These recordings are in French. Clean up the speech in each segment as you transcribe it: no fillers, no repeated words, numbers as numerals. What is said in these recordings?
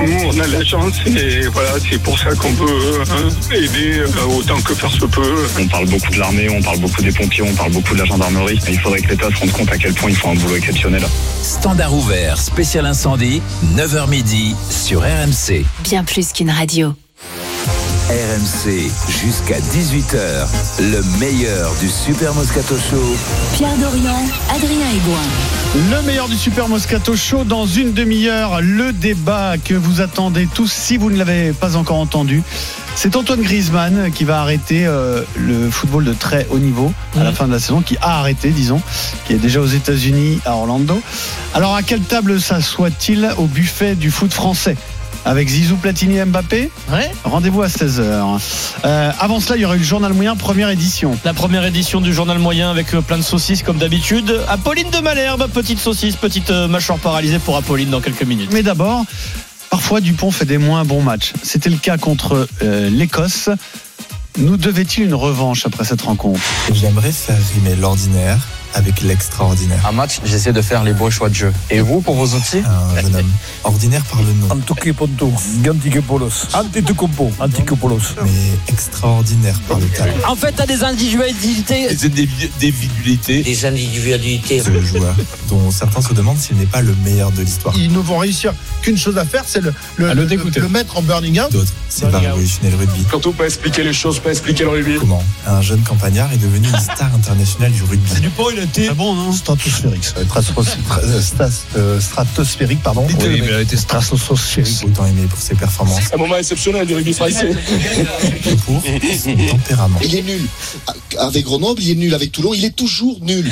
Nous, on a de la chance et voilà, c'est pour ça qu'on peut aider autant que faire se peut. On parle beaucoup de l'armée, on parle beaucoup des pompiers, on parle beaucoup de la gendarmerie. Il faudrait que l'État se rende compte à quel point ils font un boulot exceptionnel. Standard ouvert, spécial incendie, 9h midi sur RMC. Bien plus qu'une radio. RMC, jusqu'à 18h, le meilleur du Super Moscato Show. Pierre Dorian, Adrien Egoin. Le meilleur du Super Moscato Show dans une demi-heure. Le débat que vous attendez tous, si vous ne l'avez pas encore entendu, c'est Antoine Griezmann qui va arrêter le football de très haut niveau à la fin de la saison, qui a arrêté, disons, qui est déjà aux États-Unis, à Orlando. Alors à quelle table s'assoit-il au buffet du foot français ? Avec Zizou, Platini et Mbappé. Ouais. Rendez-vous à 16h. Avant cela, il y aura eu le Journal Moyen, première édition. La première édition du Journal Moyen avec plein de saucisses comme d'habitude. Apolline de Malherbe, petite saucisse, petite mâchoire paralysée pour Apolline dans quelques minutes. Mais d'abord, parfois Dupont fait des moins bons matchs. C'était le cas contre l'Écosse. Nous devait-il une revanche après cette rencontre ? J'aimerais faire rimer l'ordinaire avec l'extraordinaire. Un match, j'essaie de faire les beaux choix de jeu. Et vous, pour vos outils ? Un jeune homme ordinaire par le nom, Antokiponto, Gantikepolos, Antetokounmpo, Antikopolos. mais extraordinaire par le talent. En fait, t'as des individualités. Des individualités. Ce joueur dont certains se demandent s'il n'est pas le meilleur de l'histoire. Ils ne vont réussir qu'une chose à faire, c'est le mettre en burning out. D'autres, c'est pas révolutionner le rugby. Surtout pas expliquer les choses, pas expliquer le rugby. Comment un jeune campagnard est devenu une star internationale du rugby. Dupont, il a été stratosphérique. Stratosphérique, pardon. Oui, mais elle était stratosphérique. Autant aimé pour ses performances Un moment exceptionnel du rugby français. que pour son tempérament. Il est nul. Avec Grenoble, il est nul. Avec Toulon, il est toujours nul.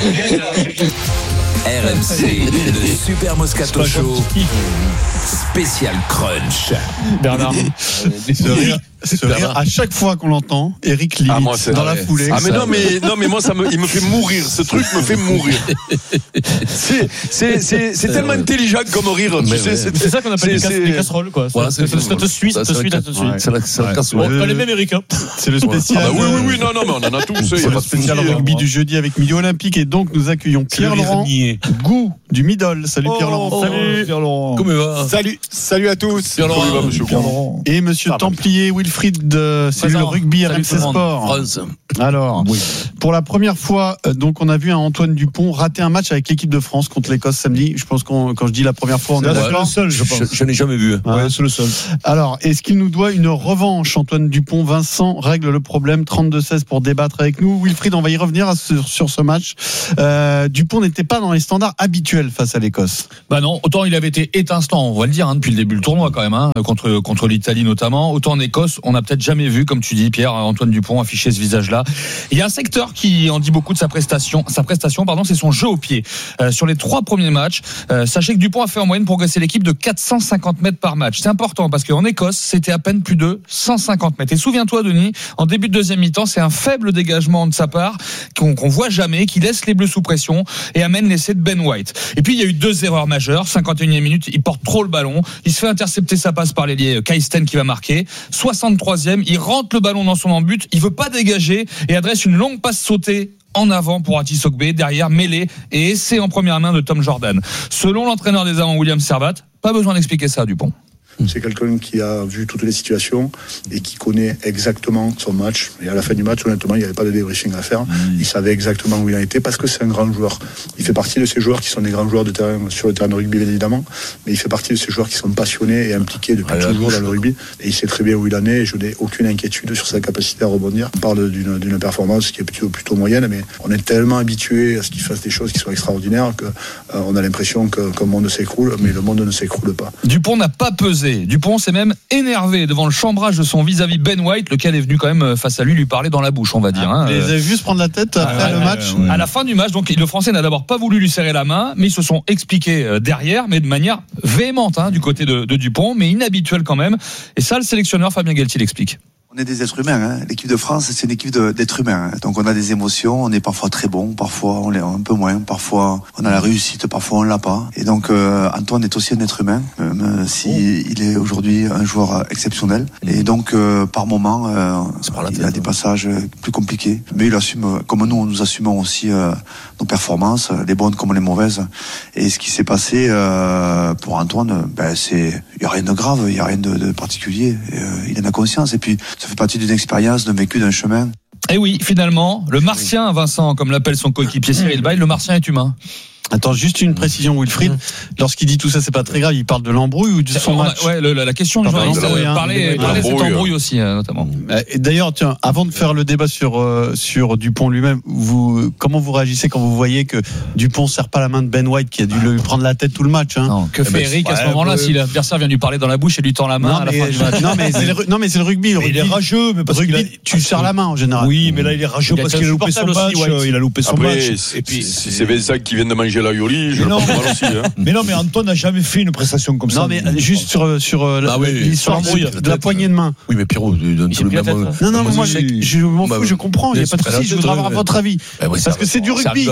RMC, le Super Moscato Show, spécial crunch. Bernard. Ce rire, à chaque fois qu'on l'entend, Eric limite dans la foulée. Ah mais non mais moi il me fait mourir, ce truc me fait mourir. C'est tellement intelligent comme rire, tu sais, C'est ça qu'on appelle des casseroles, quoi. Voilà, ça te suit, ça te suit. C'est la casserole. Pas les mêmes, Eric. C'est le spécial. Oui, non mais on en a tous. C'est le spécial rugby du jeudi avec Milieu Olympique, et donc nous accueillons Pierre Laurent Gou du Middle. Salut Pierre Laurent. Salut Pierre Laurent. Comment il va ? Salut à tous. Pierre Laurent, monsieur Laurent. Et monsieur Templier Wilfried de cellule rugby RMC Sport. France. Alors, pour la première fois, donc on a vu un Antoine Dupont rater un match avec l'équipe de France contre l'Écosse samedi. Je pense quand je dis la première fois, on est d'accord. C'est le seul, je pense. Je n'ai jamais vu. Ouais, c'est le seul. Alors, est-ce qu'il nous doit une revanche, Antoine Dupont? Vincent règle le problème, 32-16 pour débattre avec nous. Wilfried, on va y revenir sur ce match. Dupont n'était pas dans les standards habituels face à l'Écosse. Bah non, autant il avait été étincelant, on va le dire, depuis le début du tournoi quand même, contre l'Italie notamment. Autant en Écosse, on n'a peut-être jamais vu, comme tu dis Pierre, Antoine Dupont afficher ce visage-là. Il y a un secteur qui en dit beaucoup de sa prestation, c'est son jeu au pied. Sur les 3 premiers matchs, sachez que Dupont a fait en moyenne progresser l'équipe de 450 mètres par match. C'est important parce qu'en Écosse, c'était à peine plus de 150 mètres. Et souviens-toi, Denis, en début de deuxième mi-temps, c'est un faible dégagement de sa part qu'on voit jamais, qui laisse les Bleus sous pression et amène l'essai de Ben White. Et puis il y a eu 2 erreurs majeures. 51e minute, il porte trop le ballon, il se fait intercepter sa passe par l'ailier Kaisten qui va marquer. 63e, il rentre le ballon dans son embut, il veut pas dégager et adresse une longue passe sautée en avant pour Atis Ogbe, derrière mêlée et essai en première main de Tom Jordan. Selon l'entraîneur des Amants, William Servat, pas besoin d'expliquer ça, Dupont. C'est quelqu'un qui a vu toutes les situations et qui connaît exactement son match. Et à la fin du match, honnêtement, il n'y avait pas de débriefing à faire. Il savait exactement où il en était parce que c'est un grand joueur. Il fait partie de ces joueurs qui sont des grands joueurs de terrain, sur le terrain de rugby, bien évidemment, mais il fait partie de ces joueurs qui sont passionnés et impliqués depuis toujours dans le rugby. Et il sait très bien où il en est et je n'ai aucune inquiétude sur sa capacité à rebondir. On parle d'une performance qui est plutôt moyenne, mais on est tellement habitué à ce qu'il fasse des choses qui soient extraordinaires qu'on a l'impression qu'un monde s'écroule, mais le monde ne s'écroule pas. Dupont n'a pas pesé. Dupont s'est même énervé devant le chambrage de son vis-à-vis Ben White, lequel est venu quand même face à lui parler dans la bouche, on va dire. Vous les avez vus se prendre la tête après le match À la fin du match, donc le Français n'a d'abord pas voulu lui serrer la main, mais ils se sont expliqués derrière, mais de manière véhémente du côté de Dupont, mais inhabituelle quand même. Et ça, le sélectionneur Fabien Galtier l'explique. On est des êtres humains, hein. L'équipe de France, c'est une équipe d'êtres humains. Hein. Donc on a des émotions, on est parfois très bon, parfois on l'est un peu moins, parfois on a la réussite, parfois on l'a pas. Et donc Antoine est aussi un être humain, même si il est aujourd'hui un joueur exceptionnel. Et donc par moment, il a des passages plus compliqués. Mais il assume, comme nous assumons aussi nos performances, les bonnes comme les mauvaises. Et ce qui s'est passé pour Antoine, il y a rien de grave, il y a rien de particulier. Il en a conscience. Et puis ça fait partie d'une expérience, d'un vécu, d'un chemin. Et oui, finalement, le Martien, Vincent, comme l'appelle son coéquipier Cyril Bay, le Martien est humain. Attends, juste une précision, Wilfried. Lorsqu'il dit tout ça, c'est pas très grave. Il parle de l'embrouille ou de son match. Ouais, la question du journaliste parlait de cette embrouille aussi, notamment. Et d'ailleurs, tiens, avant de faire le débat sur Dupont lui-même, comment vous réagissez quand vous voyez que Dupont serre pas la main de Ben White, qui a dû lui prendre la tête tout le match, hein. Non, que fait Eric à ce moment-là, si l'adversaire vient lui parler dans la bouche et lui tend la main à la fin du match? Non, mais c'est le rugby. Il est rageux, mais parce que tu serres la main en général. Oui, mais là, il est rageux parce qu'il a loupé son match. Il a loupé son match. Et puis, si c'est Vincent qui vient de manger la Yoli, je le prends mal aussi. Hein. Mais non, mais Antoine n'a jamais fait une prestation comme ça. Non, mais juste sur l'histoire de la poignée de main. Oui, mais Pierrot, donne tout le même. Non, moi, je m'en fous, je comprends. Il n'y a pas de souci. Je voudrais avoir votre avis. Parce que c'est du rugby.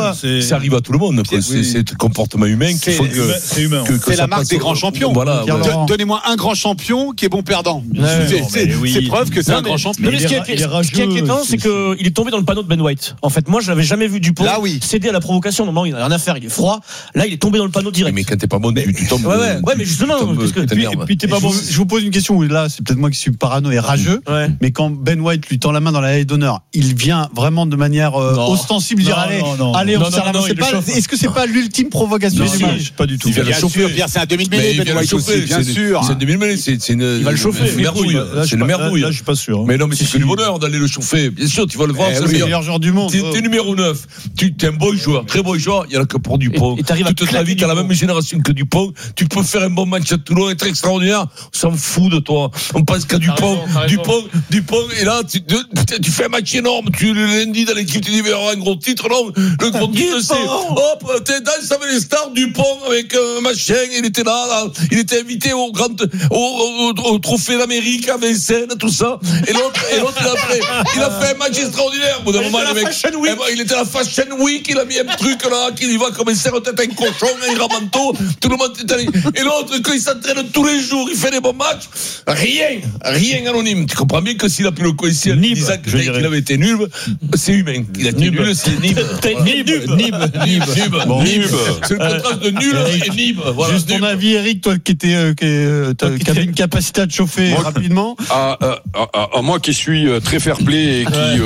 Ça arrive à tout le monde. C'est le comportement humain qui faut que. C'est humain. C'est la marque des grands champions. Donnez-moi un grand champion qui est bon perdant. C'est preuve que c'est un grand champion. Ce qui est inquiétant, c'est qu'il est tombé dans le panneau de Ben White. En fait, moi, je n'avais jamais vu Dupont céder à la provocation. Normalement, il n'a rien à faire. Il est froid. Là, il est tombé dans le panneau direct. Mais quand t'es pas bon, tu tombes. Ouais, mais justement, puis t'es pas bon. Je vous pose une question où là, c'est peut-être moi qui suis parano et rageux. Mais quand Ben White lui tend la main dans la haie d'honneur, il vient vraiment de manière ostensible dire allez, on serre la main. Est-ce que c'est pas l'ultime provocation du match? Pas du tout. Bien sûr, c'est un demi-mêlée, Ben White aussi, bien sûr. C'est un demi-mêlée, il va le chauffer. C'est une merdouille. Là, je suis pas sûr. Mais non, mais c'est que du bonheur d'aller le chauffer. Bien sûr, tu vas le voir. C'est le meilleur joueur du monde. T'es numéro 9. T'es un bon joueur, très bon joueur. Il y en a que pour Dupont. Toute ta vie, t'as la même génération que Dupont. Tu peux faire un bon match à Toulon, être extraordinaire. On s'en fout de toi. On pense qu'à Dupont. Dupont. Et là, tu fais un match énorme. Tu le lundi dans l'équipe, tu dis, il y aura un gros titre. Non, le gros titre, c'est, hop, t'es dans, ça avait les stars Dupont avec machin. Il était là. Il était invité au trophée d'Amérique à Vincennes, tout ça. Et l'autre, il a fait un match extraordinaire. Au bout d'un moment, le mec, il était à la Fashion Week. Il a mis un truc là, qu'il va comme un serre-tête, un cochon, un ramanteau. Tout le monde est allé. Et l'autre, quand il s'entraîne tous les jours, il fait des bons matchs. Rien anonyme. Tu comprends bien que s'il a pu le coincer en disant qu'il avait été nul, c'est humain. Il a été nul, c'est Nib. C'est le contraste de nul et Nib. Juste ton avis, Eric, toi qui avait une capacité à te chauffer rapidement. Moi qui suis très fair-play et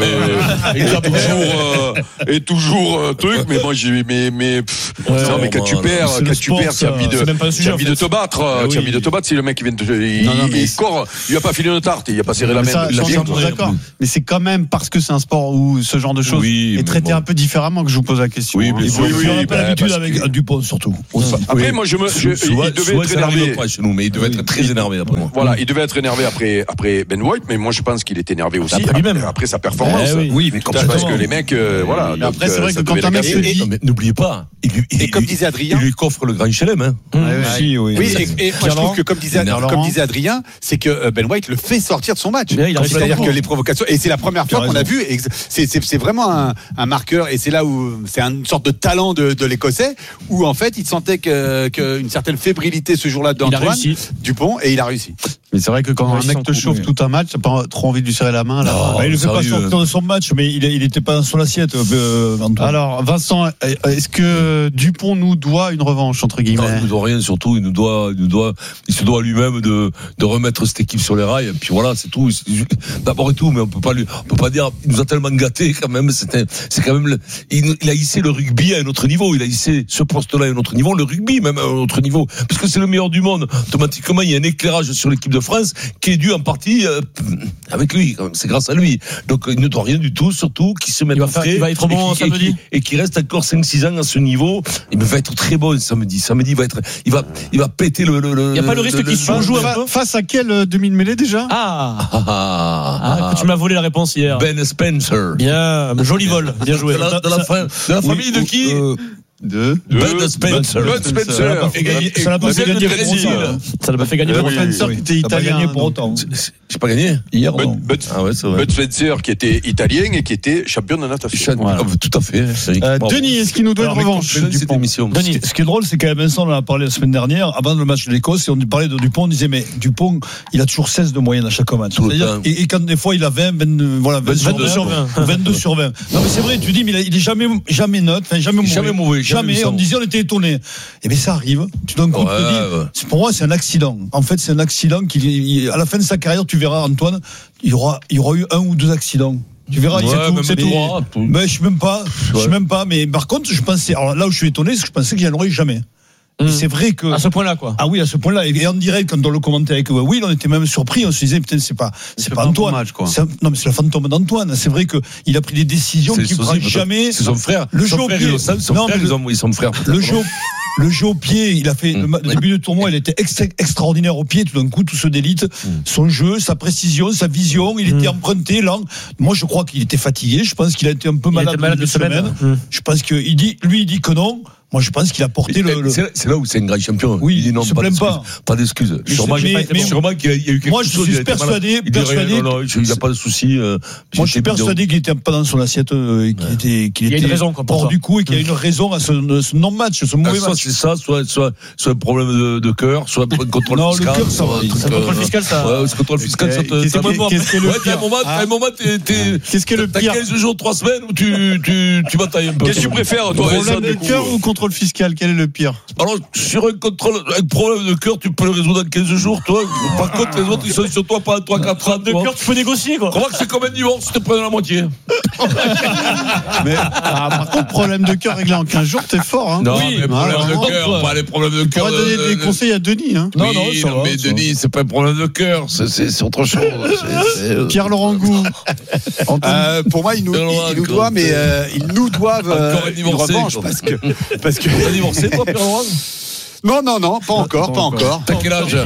qui est toujours truc, mais moi mais quand tu perds, tu as envie de te battre. Tu as envie de te battre si le mec il vient il score, il a pas filé une tarte, il a pas serré la main. D'accord. Mais c'est quand même parce que c'est un sport où ce genre de choses est traité un peu différemment que je vous pose la question. Oui, on n'a pas l'habitude avec Dupont surtout. Après, moi il devait être énervé. Mais il devait être très énervé après moi. Voilà, il devait être énervé après Ben White, mais moi je pense qu'il est énervé aussi après sa performance. Oui, mais parce que les mecs, voilà. Après, c'est vrai que quand un mec se dit, n'oubliez pas, et comme disait Adrien, il lui coffre le grand chelem. Oui, et moi je trouve que comme disait Adrien, c'est que Ben White le fait sortir de son match. C'est-à-dire que les provocations, et c'est la première fois qu'on a vu, c'est vraiment un marqueur, et c'est là où c'est une sorte de talent de l'Écossais, où en fait il sentait qu'une certaine fébrilité ce jour-là d'Antoine Dupont, et il a réussi. Mais c'est vrai que quand un mec te chauffe tout un match, t'as pas trop envie de lui serrer la main. Il ne fait pas sortir de son match, mais il n'était pas dans son assiette. Alors, Vincent, est-ce que Dupont nous doit une revanche entre guillemets? Non, il nous doit rien. Surtout, il se doit lui-même de remettre cette équipe sur les rails. Et puis voilà, c'est tout. D'abord et tout, mais on peut pas dire. Il nous a tellement gâtés quand même. C'est quand même. Il a hissé le rugby à un autre niveau. Il a hissé ce poste-là à un autre niveau. Le rugby même à un autre niveau, parce que c'est le meilleur du monde. Automatiquement, il y a un éclairage sur l'équipe de France qui est dû en partie avec lui. C'est grâce à lui. Donc il ne doit rien du tout, surtout qu'il se mette il va être bon samedi et qui reste encore 5-6 ans à ce niveau. Il va être très bon samedi. Samedi il va péter le. Il n'y a pas le risque qu'il se joue un peu. Face à quel demi de mêlée déjà? Tu m'as volé la réponse hier. Ben Spencer. Bien, joli vol, bien joué. De la famille de qui? Bud Spencer. Ça n'a pas fait gagner le Brésil. Ça n'a pas fait gagner le Brésil. Spencer qui était italien pour autant. J'ai pas gagné hier. Bud Spencer qui était italien et qui était champion de natation. Tout à fait. Denis, est-ce qu'il nous doit une revanche cette émission? Denis, ce qui est drôle, c'est quand même Vincent en a parlé la semaine dernière, avant le match de l'Écosse, et on parlait de Dupont, on disait mais Dupont, il a toujours 16 de moyenne à chaque match. Et quand des fois il a 22 sur 20. 22 sur 20. Non mais c'est vrai, tu dis mais il est jamais neutre, jamais mauvais. Jamais. On disait on était étonnés. Et bien ça arrive. Tu donnes un coup de pied. Pour moi c'est un accident. En fait c'est un accident qui à la fin de sa carrière tu verras Antoine, il y aura eu 1 ou 2 accidents. Tu verras, c'est tout. Mais je sais même pas. Mais par contre, je pensais. Alors là où je suis étonné, c'est que je pensais qu'il n'y en aurait jamais. Et c'est vrai que à ce point-là, quoi. Ah oui, à ce point-là. Et en direct, quand on le commentait avec Will, on était même surpris. On se disait, putain, c'est pas Antoine. Match, quoi. Non, mais c'est le fantôme d'Antoine. C'est vrai que il a pris des décisions qu'il ne prend jamais. C'est son frère. Le jeu au pied. Ils sont frères. Le jeu au pied, il a fait le début du tournoi, il était extraordinaire au pied. Tout d'un coup, tous ceux d'élite, son jeu, sa précision, sa vision, il était emprunté, lent. Moi, je crois qu'il était fatigué. Je pense qu'il a été un peu malade de semaine. Je pense qu'il dit que non. Moi, je pense qu'il a porté C'est là où c'est un grand champion. Oui, il ne se plaint pas. Pas d'excuses. Sûrement qu'il y a eu quelque chose. Moi, je suis persuadé. Non, il n'y a pas de souci. Moi, je suis persuadé qu'il n'était pas dans son assiette, qu'il était hors du coup et qu'il y a une raison à ce non-match, ce mauvais match. C'est ça, soit un problème de cœur, soit un contrôle fiscal. Non, le cœur, ça va. C'est un contrôle fiscal, ça. Ouais, c'est contrôle fiscal, ça te. Qu'est-ce que le pire? À un moment, qu'est-ce que le pire? T'as 15 jours, 3 semaines où tu batailles un peu. Qu'est-ce que tu préfères, toi? Problème de cœur ou contrôle fiscal? Quel est le pire? Alors, sur un problème de cœur, tu peux le résoudre en 15 jours, toi. Par contre, les autres, ils sont sur toi pas 3-4 ans. De cœur, tu peux négocier, quoi. Crois que c'est comme un divorce, tu te prends la moitié. Mais, par contre, problème de cœur réglé en 15 jours, t'es fort, hein. Non, mais problème de cœur, pas les problèmes de cœur. On va donner des conseils à Denis, hein. Non, mais Denis, c'est pas un problème de cœur, c'est autre chose. Pierre-Laurent Gou. Pour moi, ils nous doivent, mais ils nous doivent une revanche parce que. T'as divorcé, toi, Pierre-Laurent? Non, pas encore. T'as quel âge?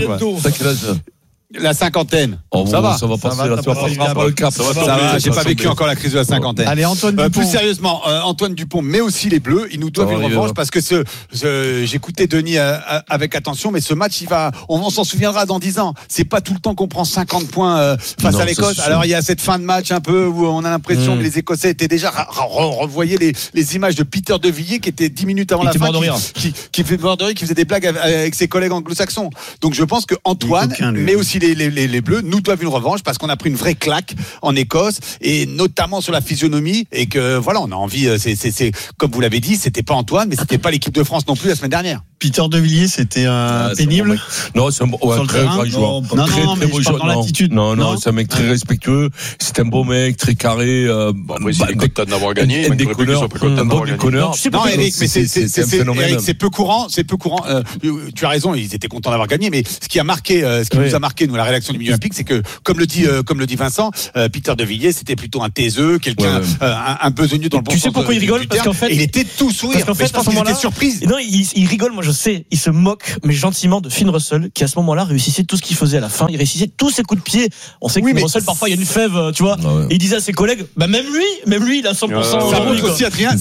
La cinquantaine. Ça va passer, tu vas passer par le cap. Ça va, j'ai pas vécu encore la crise de la cinquantaine. Allez, Antoine Dupont. Plus sérieusement, Antoine Dupont, mais aussi les Bleus, ils nous doivent une revanche parce que j'écoutais Denis avec attention, mais ce match, on s'en souviendra dans 10 ans. C'est pas tout le temps qu'on prend 50 points face à l'Écosse. Alors il y a cette fin de match un peu où on a l'impression que les Écossais étaient déjà revoyez les images de Peter De Villiers qui était 10 minutes avant la fin, qui fait mort de rire, qui faisait des blagues avec ses collègues anglo-saxons. Donc je pense que Antoine, mais aussi les Bleus nous doivent une revanche parce qu'on a pris une vraie claque en Écosse et notamment sur la physionomie et que voilà, on a envie, c'est comme vous l'avez dit, c'était pas Antoine mais c'était pas l'équipe de France non plus la semaine dernière. Peter De Villiers, c'était pénible. Non, c'est un très grand joueur. Très beau joueur. Non, c'est un mec très respectueux. C'est un beau mec, très carré. Après, il est content d'avoir gagné. Un déconneur. Non, Eric, mais c'est peu courant. Tu as raison, ils étaient contents d'avoir gagné, mais ce qui nous a marqué, nous, la rédaction du Milieu Olympique, c'est que, comme le dit Vincent, Peter De Villiers, c'était plutôt un taiseux, quelqu'un, un besogneux dans le bon sens. Tu sais pourquoi il rigole? Parce qu'en fait, il était tout sourire. Parce qu'en fait, je pense qu'il était surprise. Non, il rigole, moi je sais, il se moque, mais gentiment, de Finn Russell, qui à ce moment-là réussissait tout ce qu'il faisait à la fin. Il réussissait tous ses coups de pied. On sait que Finn Russell, parfois, il y a une fève, tu vois. Et il disait à ses collègues, même lui, il a 100%. Ça montre aussi, Adrien,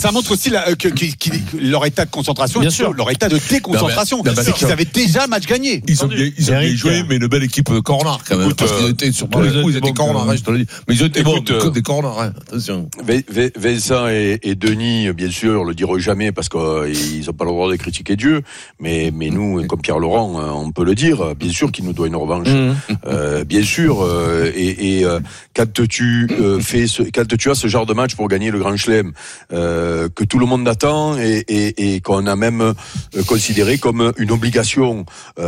leur état de concentration, bien sûr, leur état de déconcentration. C'est qu'ils avaient déjà match gagné. Ils ont bien joué, mais une belle équipe corner, quand même. Parce qu'ils étaient sur tous les coups, ils étaient corner, je te le dis. Mais ils étaient bons, des corners, attention. Vincent et Denis, bien sûr, le diront jamais parce qu'ils n'ont pas le droit de critiquer Dieu. Mais nous, comme Pierre-Laurent, on peut le dire, bien sûr qu'il nous doit une revanche. Bien sûr. Et quand tu as ce genre de match pour gagner le Grand Chelem, que tout le monde attend et qu'on a même considéré comme une obligation,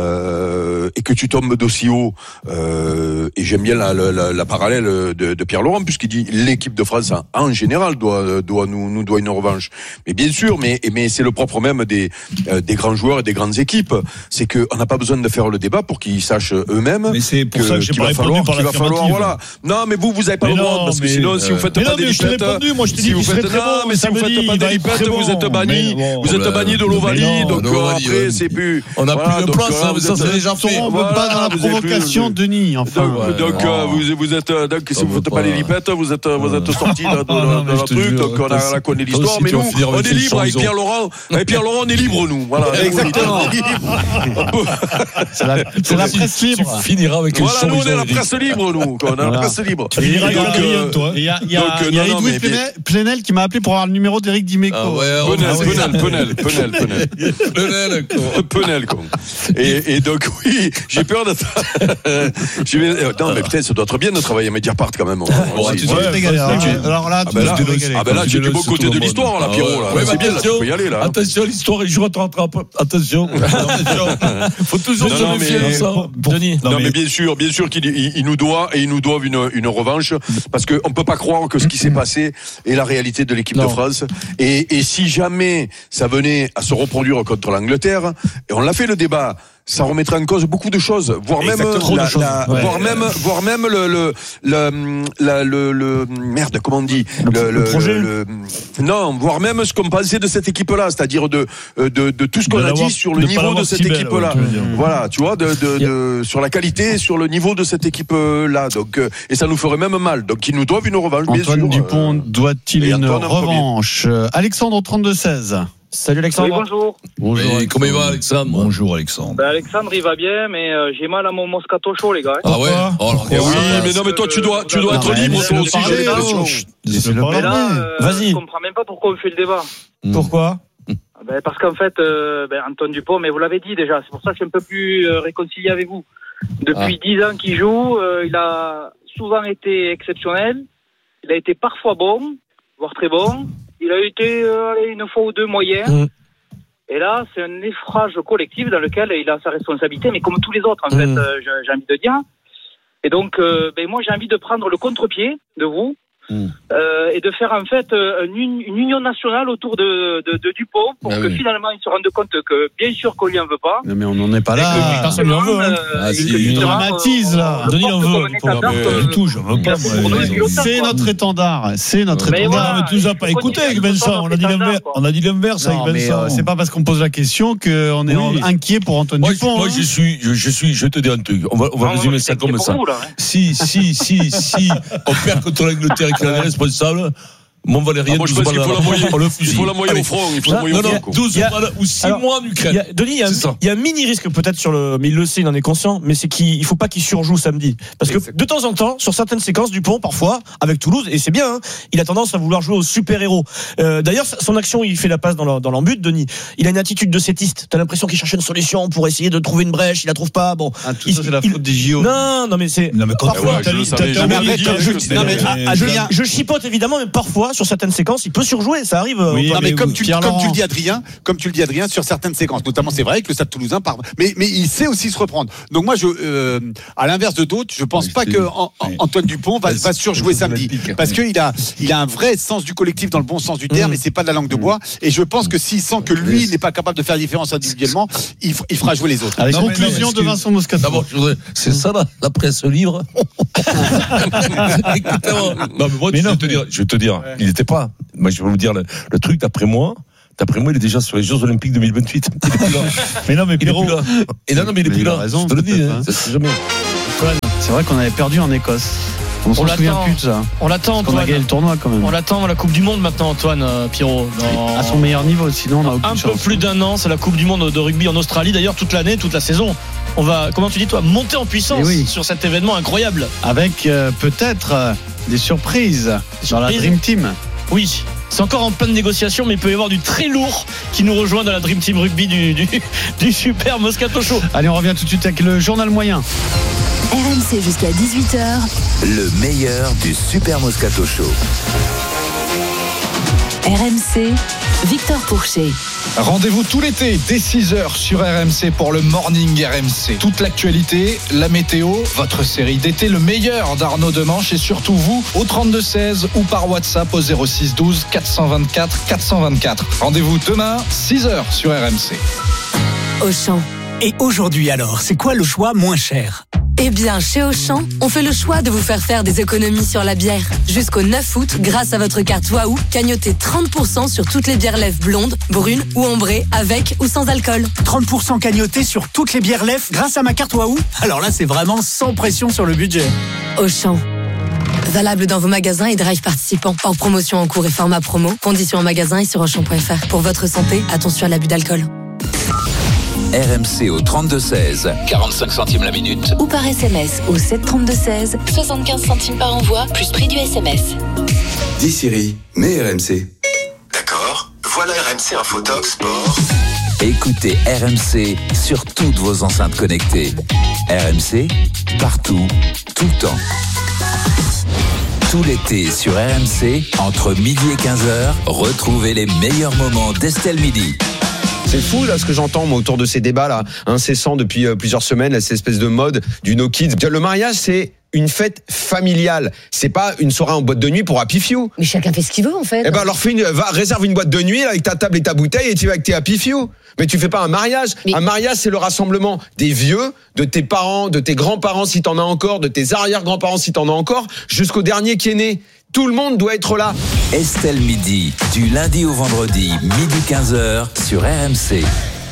et que tu tombes d'aussi haut, et j'aime bien la parallèle de Pierre-Laurent, puisqu'il dit l'équipe de France en général nous doit une revanche. Mais bien sûr, mais c'est le propre même des grands joueurs joueurs et des grandes équipes. C'est que on n'a pas besoin de faire le débat pour qu'ils sachent eux-mêmes. Mais c'est pour ça que j'ai pas répondu par l'affirmative. Voilà. Non, mais vous avez pas le droit parce que sinon, si vous faites pas des lipettes, moi je t'ai dit qu'il serait très bon. Mais si vous faites pas des lipettes, vous êtes banni. Vous êtes banni de l'Ovalie. Donc après, c'est plus. On n'a plus de place. Ça c'est déjà fait. On ne veut pas dans la provocation, Denis. Donc vous êtes. Donc si vous faites pas les lipettes, vous êtes sortis de la truc. Donc on connaît l'histoire. Mais nous, on est libre avec Pierre Laurent. Avec Pierre Laurent, on est libre nous. Voilà. Exactement. C'est la presse libre. Tu finiras avec une Voilà, nous on est la presse libre, nous. On a la presse libre. Tu finiras avec Adrien, toi. Il y a Edoui Plenel qui m'a appelé pour avoir le numéro d'Éric Dimeco. Penel, con. Et donc, oui, j'ai peur de ça. Non, mais peut-être ça doit être bien de travailler à Mediapart quand même. Alors là, tu es du bon côté de l'histoire, là, Pierrot. C'est bien, tu peux y aller, là. Attention, l'histoire, il joue à te rattraper. Attention. Faut toujours se méfier de ça. Denis. Non, mais bien sûr qu'il nous doit, et ils nous doivent une revanche, parce qu'on ne peut pas croire que ce qui s'est passé est la réalité de l'équipe de France. Et si jamais ça venait à se reproduire contre l'Angleterre, et on l'a fait le débat, ça remettrait en cause beaucoup de choses, voire même le merde, comment on dit, le projet. Non, voire même ce qu'on pensait de cette équipe-là, c'est-à-dire de tout ce qu'on a dit sur le niveau de cette équipe-là. Voilà, tu vois, sur la qualité, sur le niveau de cette équipe-là. Donc, et ça nous ferait même mal. Donc, ils nous doivent une revanche. Antoine Dupont doit-il une revanche? Alexandre 32-16. Salut Alexandre. Oui, bonjour. Bonjour. Et comment il va Alexandre? Bonjour Alexandre. Alexandre il va bien, mais j'ai mal à mon Moscato Chaud, les gars. Ah ouais. Oui, mais non, mais toi tu dois être libre toi aussi. J'ai l'impression. Mais là, vas-y. Je comprends même pas pourquoi on fait le débat. Pourquoi? Parce qu'en fait, Antoine Dupont, mais vous l'avez dit déjà, c'est pour ça que je suis un peu plus réconcilié avec vous. Depuis 10 ans qu'il joue, il a souvent été exceptionnel. Il a été parfois bon, voire très bon. Il a été une fois ou deux moyen. Et là, c'est un effrage collectif dans lequel il a sa responsabilité, mais comme tous les autres, en fait, j'ai envie de dire. Et donc, moi, j'ai envie de prendre le contre-pied de vous et de faire en fait une union nationale autour de Dupont pour que finalement ils se rendent compte que bien sûr qu'on lui en veut pas. Non, mais on n'en est pas là. Personne n'en veut. Il dramatise là. Denis en veut. Pas du tout, je veux pas. C'est notre étendard. C'est notre étendard. Mais tu nous as pas écouté avec Vincent. On a dit l'inverse avec Vincent. C'est pas parce qu'on pose la question qu'on est inquiet pour Antoine Dupont. Moi je te dis un truc. On va résumer ça comme ça. Si on perd contre l'Angleterre et qu'il est responsable, mon Valérien, je pense qu'il faut la moyer au front. Il faut la moyer au front. 12 balles ou 6 mois en Ukraine. Denis, il y a un mini risque peut-être mais il le sait, il en est conscient, mais c'est qu'il faut pas qu'il surjoue samedi. Parce que de temps en temps, sur certaines séquences, Dupont, parfois, avec Toulouse, et c'est bien, il a tendance à vouloir jouer au super-héros. D'ailleurs, son action, il fait la passe dans l'embut, Denis. Il a une attitude de sétiste. T'as l'impression qu'il cherche une solution pour essayer de trouver une brèche, il la trouve pas. Bon. Tout ça, c'est la faute des JO. Non, mais c'est. Non, mais parfois, je chipote évidemment, mais parfois, sur certaines séquences, il peut surjouer, ça arrive. Oui, mais comme tu le dis Adrien, sur certaines séquences, notamment c'est vrai que le Stade Toulousain mais il sait aussi se reprendre. Donc moi à l'inverse de d'autres, je pense pas que Antoine Dupont va surjouer samedi, parce qu'il a un vrai sens du collectif dans le bon sens du terme, et c'est pas de la langue de bois. Et je pense que s'il sent que lui n'est pas capable de faire la différence individuellement, il fera jouer les autres. Avec conclusion de Vincent Moscato. D'abord, c'est ça la presse libre. Non, mais moi, je vais te dire, il n'était pas. Moi, je vais vous dire le truc. D'après moi, il est déjà sur les Jeux Olympiques 2028. Il est plus là. Mais non, mais Pierrot. Et non, mais il est plus là. Raison, je te le dis. C'est vrai qu'on avait perdu en Écosse. On s'en souvient plus de ça. On l'attend, Antoine. On a gagné le tournoi quand même. On l'attend à la Coupe du Monde maintenant, Antoine Pierrot. À son meilleur niveau, sinon on a aucune chance. Un peu plus d'un an, c'est la Coupe du Monde de rugby en Australie. D'ailleurs, toute l'année, toute la saison. On va, comment tu dis toi, monter en puissance sur cet événement incroyable. Avec peut-être des surprises dans la Dream Team. Oui. C'est encore en pleine négociation, mais il peut y avoir du très lourd qui nous rejoint dans la Dream Team Rugby du Super Moscato Show. Allez, on revient tout de suite avec le journal moyen. RMC jusqu'à 18h. Le meilleur du Super Moscato Show. RMC, Victor Pourchet. Rendez-vous tout l'été dès 6h sur RMC pour le Morning RMC. Toute l'actualité, la météo, votre série d'été, le meilleur d'Arnaud Demanche et surtout vous au 32-16 ou par WhatsApp au 06 12 424 424. Rendez-vous demain 6h sur RMC. Auchan. Et aujourd'hui alors, c'est quoi le choix moins cher ? Eh bien, chez Auchan, on fait le choix de vous faire des économies sur la bière. Jusqu'au 9 août, grâce à votre carte Waouh, cagnotez 30% sur toutes les bières lèvres blondes, brunes ou ambrées, avec ou sans alcool. 30% cagnoté sur toutes les bières lèvres grâce à ma carte Waouh. Alors là, c'est vraiment sans pression sur le budget. Auchan. Valable dans vos magasins et drive participants. Hors promotion en cours et format promo. Conditions en magasin et sur Auchan.fr. Pour votre santé, attention à l'abus d'alcool. RMC au 32-16, 45 centimes la minute. Ou par SMS au 732-16, 75 centimes par envoi, plus prix du SMS. Dis Siri, mets RMC. D'accord, voilà RMC Infotox Sport. Écoutez RMC sur toutes vos enceintes connectées. RMC, partout, tout le temps. Tout l'été sur RMC, entre midi et 15h, retrouvez les meilleurs moments d'Estelle Midi. C'est fou là ce que j'entends moi autour de ces débats là incessants depuis plusieurs semaines, cette espèce de mode du no kids. Le mariage c'est une fête familiale, c'est pas une soirée en boîte de nuit pour Happy Few. Mais chacun fait ce qu'il veut en fait. Eh ben alors réserve une boîte de nuit là, avec ta table et ta bouteille et tu vas avec tes Happy Few. Mais tu fais pas un mariage. Un mariage c'est le rassemblement des vieux, de tes parents, de tes grands-parents si t'en as encore, de tes arrière-grands-parents si t'en as encore, jusqu'au dernier qui est né. Tout le monde doit être là. Estelle Midi, du lundi au vendredi, midi 15h sur RMC.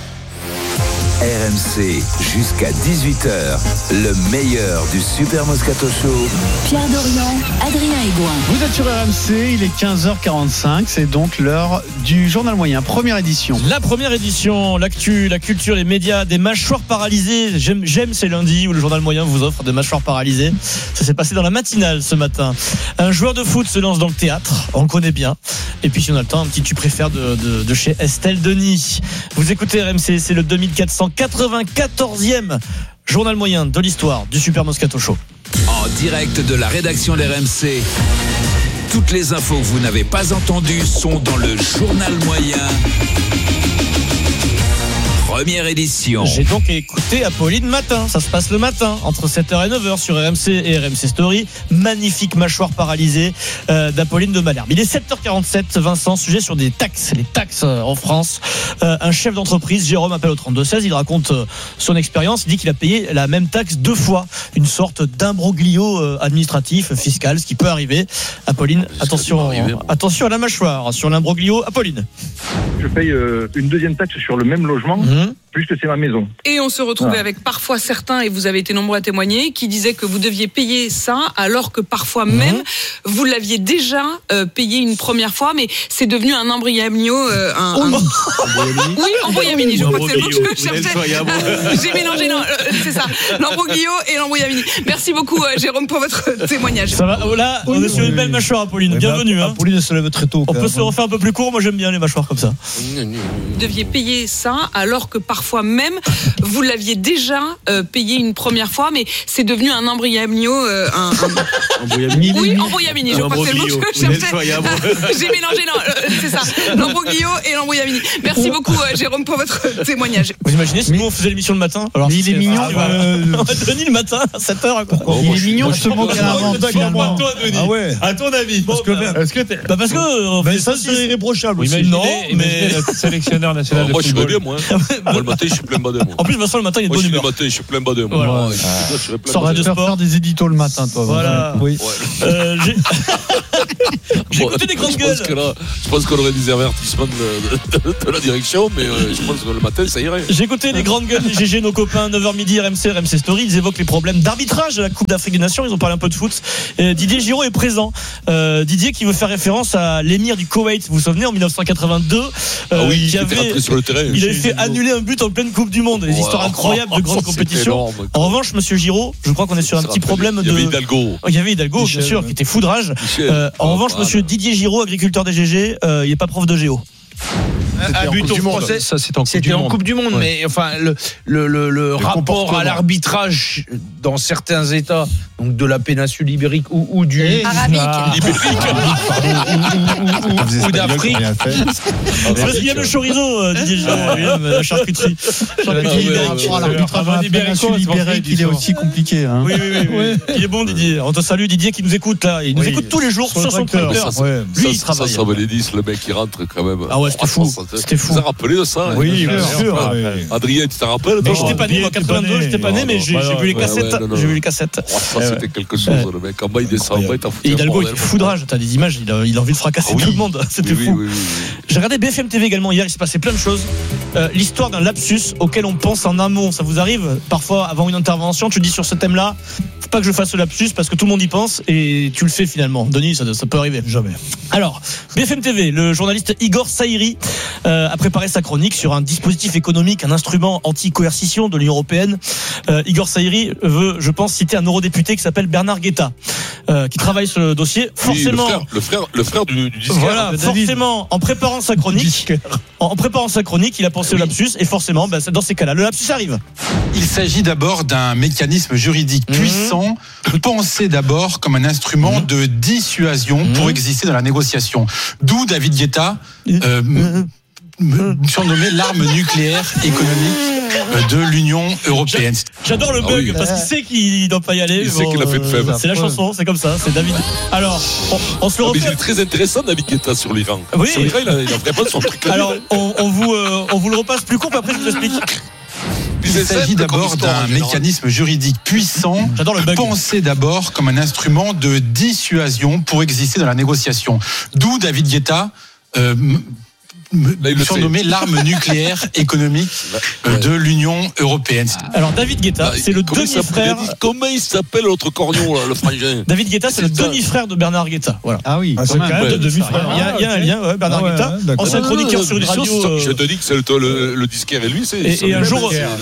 RMC jusqu'à 18h, le meilleur du Super Moscato Show. Pierre Dorian, Adrien Aigouin. Vous êtes sur RMC, il est 15h45, c'est donc l'heure du journal moyen, première édition. La première édition, l'actu, la culture, les médias, des mâchoires paralysées. J'aime ces lundis où le journal moyen vous offre des mâchoires paralysées. Ça s'est passé dans la matinale ce matin. Un joueur de foot se lance dans le théâtre, on le connaît bien. Et puis si on a le temps, un petit tu préfères de chez Estelle Denis. Vous écoutez RMC, c'est le 2494e journal moyen de l'histoire du Super Moscato Show. En direct de la rédaction d'RMC, toutes les infos que vous n'avez pas entendues sont dans le journal moyen. Première édition. J'ai donc écouté Apolline matin. Ça se passe le matin, entre 7h et 9h sur RMC et RMC Story. Magnifique mâchoire paralysée d'Apolline de Malherbe. Il est 7h47, Vincent, sujet sur des taxes. Les taxes en France. Un chef d'entreprise, Jérôme, appelle au 32-16. Il raconte son expérience. Il dit qu'il a payé la même taxe 2 fois. Une sorte d'imbroglio administratif, fiscal, ce qui peut arriver. Apolline, attention à la mâchoire. Sur l'imbroglio, Apolline. Je paye une deuxième taxe sur le même logement. Puisque c'est ma maison. Et on se retrouvait avec parfois certains, et vous avez été nombreux à témoigner, qui disaient que vous deviez payer ça, alors que parfois même, vous l'aviez déjà payé une première fois, mais c'est devenu un embriaminio. Oui, embriamini, je crois que c'est le mot que je cherchais. J'ai mélangé, non, c'est ça, l'embroglio et l'embriamini. Merci beaucoup, Jérôme, pour votre témoignage. Ça va, là, on est sur une belle mâchoire, Apolline. Bienvenue. Apolline se lève très tôt. On peut se refaire un peu plus court, moi j'aime bien les mâchoires comme ça. Vous deviez payer ça, alors que parfois même, vous l'aviez déjà payé une première fois, mais c'est devenu un embriaminio. Oui, embriamini, je crois que c'est le mot que je cherchais. J'ai mélangé, non, c'est ça, l'embroglio et l'embriamini. Merci beaucoup, Jérôme, pour votre témoignage. Vous imaginez si nous on faisait l'émission le matin? Alors, il est mignon. Denis le matin à 7h. Il est mignon ce mot qu'elle invente. D'accord, toi, Denis. Ah ouais. À ton avis. Parce que ça c'est irréprochable. Non, mais sélectionneur national de football. Moi, je suis bien, moi. Le matin, je suis plein bas de moi. En plus, Vincent, le matin, il est de bonne humeur. Le matin, je suis plein bas de moi. Sors de sport. Faire des éditos le matin, toi. Voilà. Oui. J'ai écouté des grandes gueules. Je pense qu'on aurait des avertissements de la direction, mais je pense que le matin, ça irait. J'ai écouté les grandes gueules des GG, nos copains, 9h midi, RMC Story. Ils évoquent les problèmes d'arbitrage de la Coupe d'Afrique des Nations. Ils ont parlé un peu de foot. Didier Giraud est présent. Didier qui veut faire référence à l'émir du Koweït. Vous vous souvenez, en 1982, qui avait sur le terrain. Il avait fait annuler un but en pleine Coupe du Monde. Des histoires incroyables de grandes compétitions. En revanche, monsieur Giraud, je crois qu'on est sur un petit problème de. Il y avait Hidalgo, bien sûr, qui était foudrage. En revanche, monsieur Didier Giraud, agriculteur des GG, il n'est pas prof de géo. Un but au procès, ça c'était en Coupe du Monde, mais enfin le rapport à l'arbitrage dans certains États, donc de la péninsule ibérique ou du arabique, ou d'Afrique. C'est parce qu'il y a le chorizo, Didier Giraud, la charcuterie. L'arbitrage ibérique, il est aussi compliqué. Oui. Il est bon, Didier. On te salue, Didier, qui nous écoute là. Il nous écoute tous les jours sur son tracteur. Lui, il travaille. Ça va les 10, le mec qui rentre quand même. Ah ouais, c'était fou. C'était fou. Vous vous rappelez de ça? Oui, bien sûr. Adrien, tu t'en rappelles? J'étais pas né, en 82, j'étais pas né, mais j'ai vu les cassettes. J'ai vu les cassettes. Ça, c'était quelque chose, le mec. En bas, il descend, en bas, il t'a foutu. Et Hidalgo, il foudrage. T'as des images, il a envie de fracasser tout le monde. C'était fou. J'ai regardé BFM TV également hier, il s'est passé plein de choses. L'histoire d'un lapsus auquel on pense en amont. Ça vous arrive? Parfois, avant une intervention, tu dis sur ce thème-là, faut pas que je fasse ce lapsus parce que tout le monde y pense et tu le fais finalement. Denis, ça peut arriver. Jamais. Alors, BFM TV, le journaliste Igor Saïri a préparé sa chronique sur un dispositif économique, un instrument anti-coercition de l'Union européenne. Igor Saïri veut, je pense, citer un eurodéputé qui s'appelle Bernard Guetta, qui travaille sur le dossier. Forcément, le frère du disquaire. Voilà, forcément, en préparant sa chronique, il a pensé au lapsus et forcément, dans ces cas-là, le lapsus arrive. Il s'agit d'abord d'un mécanisme juridique puissant, pensé d'abord comme un instrument de dissuasion pour exister dans la négociation. D'où David Guetta, surnommé l'arme nucléaire économique de l'Union européenne. J'adore le bug parce qu'il sait qu'il ne doit pas y aller. Il sait qu'il a fait de faible. C'est la chanson, c'est comme ça, c'est David. Alors, on se le refait. Mais il est très intéressant, David Guetta, sur l'Iran. Oui. Sur l'Iran, il a vraiment son truc. Alors, on vous le repasse plus court, puis après je vous explique. Il s'agit d'abord d'un mécanisme juridique puissant, pensé d'abord comme un instrument de dissuasion pour exister dans la négociation. D'où David Guetta, surnommé l'arme nucléaire économique de l'Union européenne. Alors David Guetta, c'est le demi-frère. Comment il s'appelle l'autre cornion là, le frangin? David Guetta, c'est le demi-frère de Bernard Guetta. Voilà. Ah oui, c'est quand même deux demi-frères. Il y a un lien, Bernard Guetta, ancien chroniqueur sur une radio. Je te dis que c'est le disquaire et lui, c'est. Et un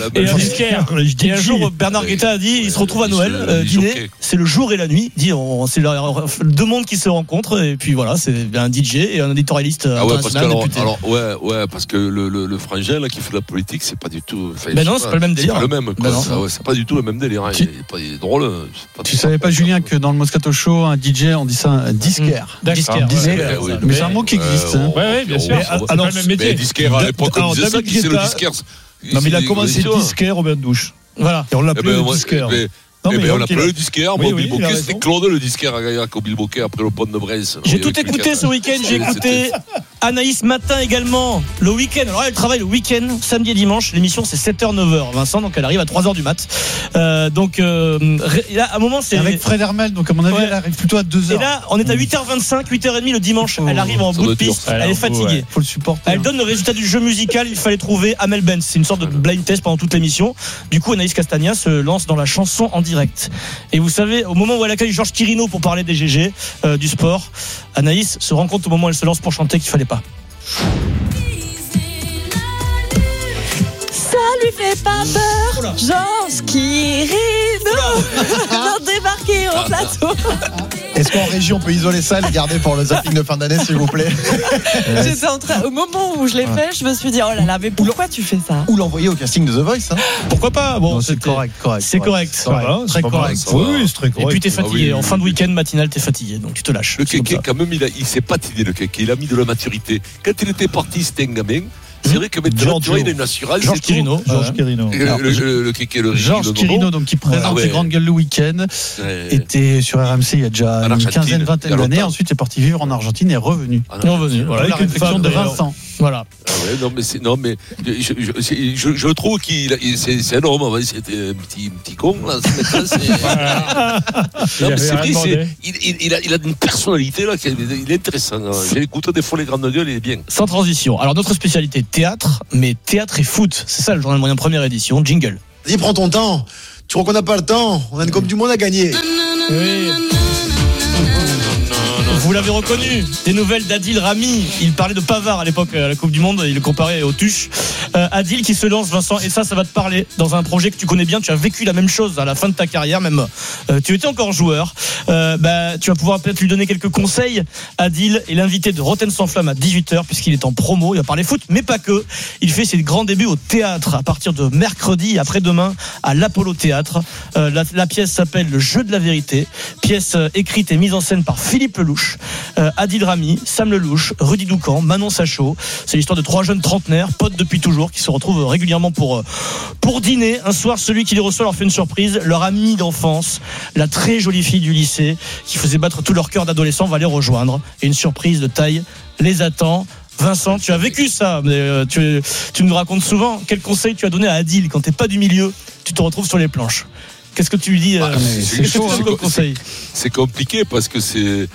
jour, Bernard Guetta a dit, il se retrouve à Noël, dîner, c'est le jour et la nuit. Dit, c'est deux mondes qui se rencontrent et puis voilà, c'est un DJ et un éditorialiste international député. Ouais, parce que le frangin là qui fait de la politique, c'est pas du tout. Ben non, c'est pas le même délire. C'est pas le même. C'est pas du tout le même délire. Il est drôle. Tu savais pas, Julien, que dans le Moscato Show, un DJ, on dit ça un disquaire. Mais c'est un mot qui existe. Oui, bien sûr. Alors, mais disquaire à l'époque, on disait ça, qui c'est le disquaire. Non, mais il a commencé disquaire au bain de douche. Voilà. Et on l'appelait le disquaire. On l'appelait le disquaire. Bill Bocquet, c'était Claude le disquaire à Gaillac au Bill Bocquet après le pont de Bresse. J'ai tout écouté ce week-end. J'ai écouté Anaïs Matin également le week-end. Alors elle travaille le week-end, samedi et dimanche. L'émission c'est 7h, 9h. Vincent, donc elle arrive à 3h du mat. Donc là, à un moment c'est. Avec Fred Hermel, donc à mon avis, elle arrive plutôt à 2h. Et là, on est à 8h25, 8h30 le dimanche. Elle arrive en bout de piste. Elle est fatiguée. Faut le supporter. Elle donne le résultat du jeu musical. Il fallait trouver Amel Benz. C'est une sorte de blind test pendant toute l'émission. Du coup, Anaïs Castagna se lance dans la chanson en direct. Et vous savez, au moment où elle accueille Georges Quirino pour parler des GG, du sport, Anaïs se rend compte au moment où elle se lance pour chanter qu'il fallait pas. Ça lui fait pas peur, Georges Quirino vient débarquer au plateau. Est-ce qu'en région on peut isoler ça et le garder pour le zapping de fin d'année, s'il vous plaît? J'étais au moment où je l'ai fait, je me suis dit, oh là là, mais pourquoi tu fais ça? Ou l'envoyer au casting de The Voice, hein. Pourquoi pas? Bon, c'est correct. C'est correct. Très correct. Oui, c'est très correct. Et puis t'es fatigué. En fin de week-end matinal, t'es fatigué, donc tu te lâches. Le Kéké, quand même, il s'est patiné, le Kéké. Il a mis de la maturité. Quand il était parti, c'était un gamin. C'est vrai que maintenant, tu vois, il a une assurance. Georges Quirino. Le Kéké, le Georges Quirino, donc qui présente les grandes gueules le week-end, était sur RMC il y a déjà une quinzaine, vingtaine d'années. Ensuite, est parti vivre en Argentine et est revenu. Voilà, avec la réflexion de Vincent. Voilà. Mais je trouve qu'il c'est un homme. C'était un petit con là. Non, mais c'est vrai, il a une personnalité là, il est intéressant. J'écoute des fois les grandes gueules, il est bien. Sans transition. Alors notre spécialité théâtre, mais théâtre et foot. C'est ça le journal moyen première édition. Jingle. Vas-y, prends ton temps. Tu crois qu'on n'a pas le temps? On a une Coupe du Monde à gagner. Oui. Vous l'avez reconnu, des nouvelles d'Adil Rami. Il parlait de Pavard à l'époque à la Coupe du Monde, il le comparait au Tuche. Adil qui se lance, Vincent, et ça va te parler dans un projet que tu connais bien. Tu as vécu la même chose à la fin de ta carrière, même tu étais encore joueur. Tu vas pouvoir peut-être lui donner quelques conseils. Adil est l'invité de Rotten sans flamme à 18h puisqu'il est en promo. Il va parler foot, mais pas que. Il fait ses grands débuts au théâtre à partir de mercredi et après-demain à l'Apollo Théâtre. La pièce s'appelle Le Jeu de la Vérité, pièce écrite et mise en scène par Philippe Lelouch. Adil Rami, Sam Lelouch, Rudy Doucan, Manon Sachot. C'est l'histoire de 3 jeunes trentenaires, potes depuis toujours, qui se retrouvent régulièrement pour dîner. Un soir, celui qui les reçoit leur fait une surprise. Leur amie d'enfance, la très jolie fille du lycée, qui faisait battre tout leur cœur d'adolescent, va les rejoindre. Et une surprise de taille les attend. Vincent, tu as vécu ça, mais tu nous racontes souvent. Quel conseil tu as donné à Adil quand t'es pas du milieu, tu te retrouves sur les planches? Qu'est-ce que tu lui dis? C'est compliqué parce que c'est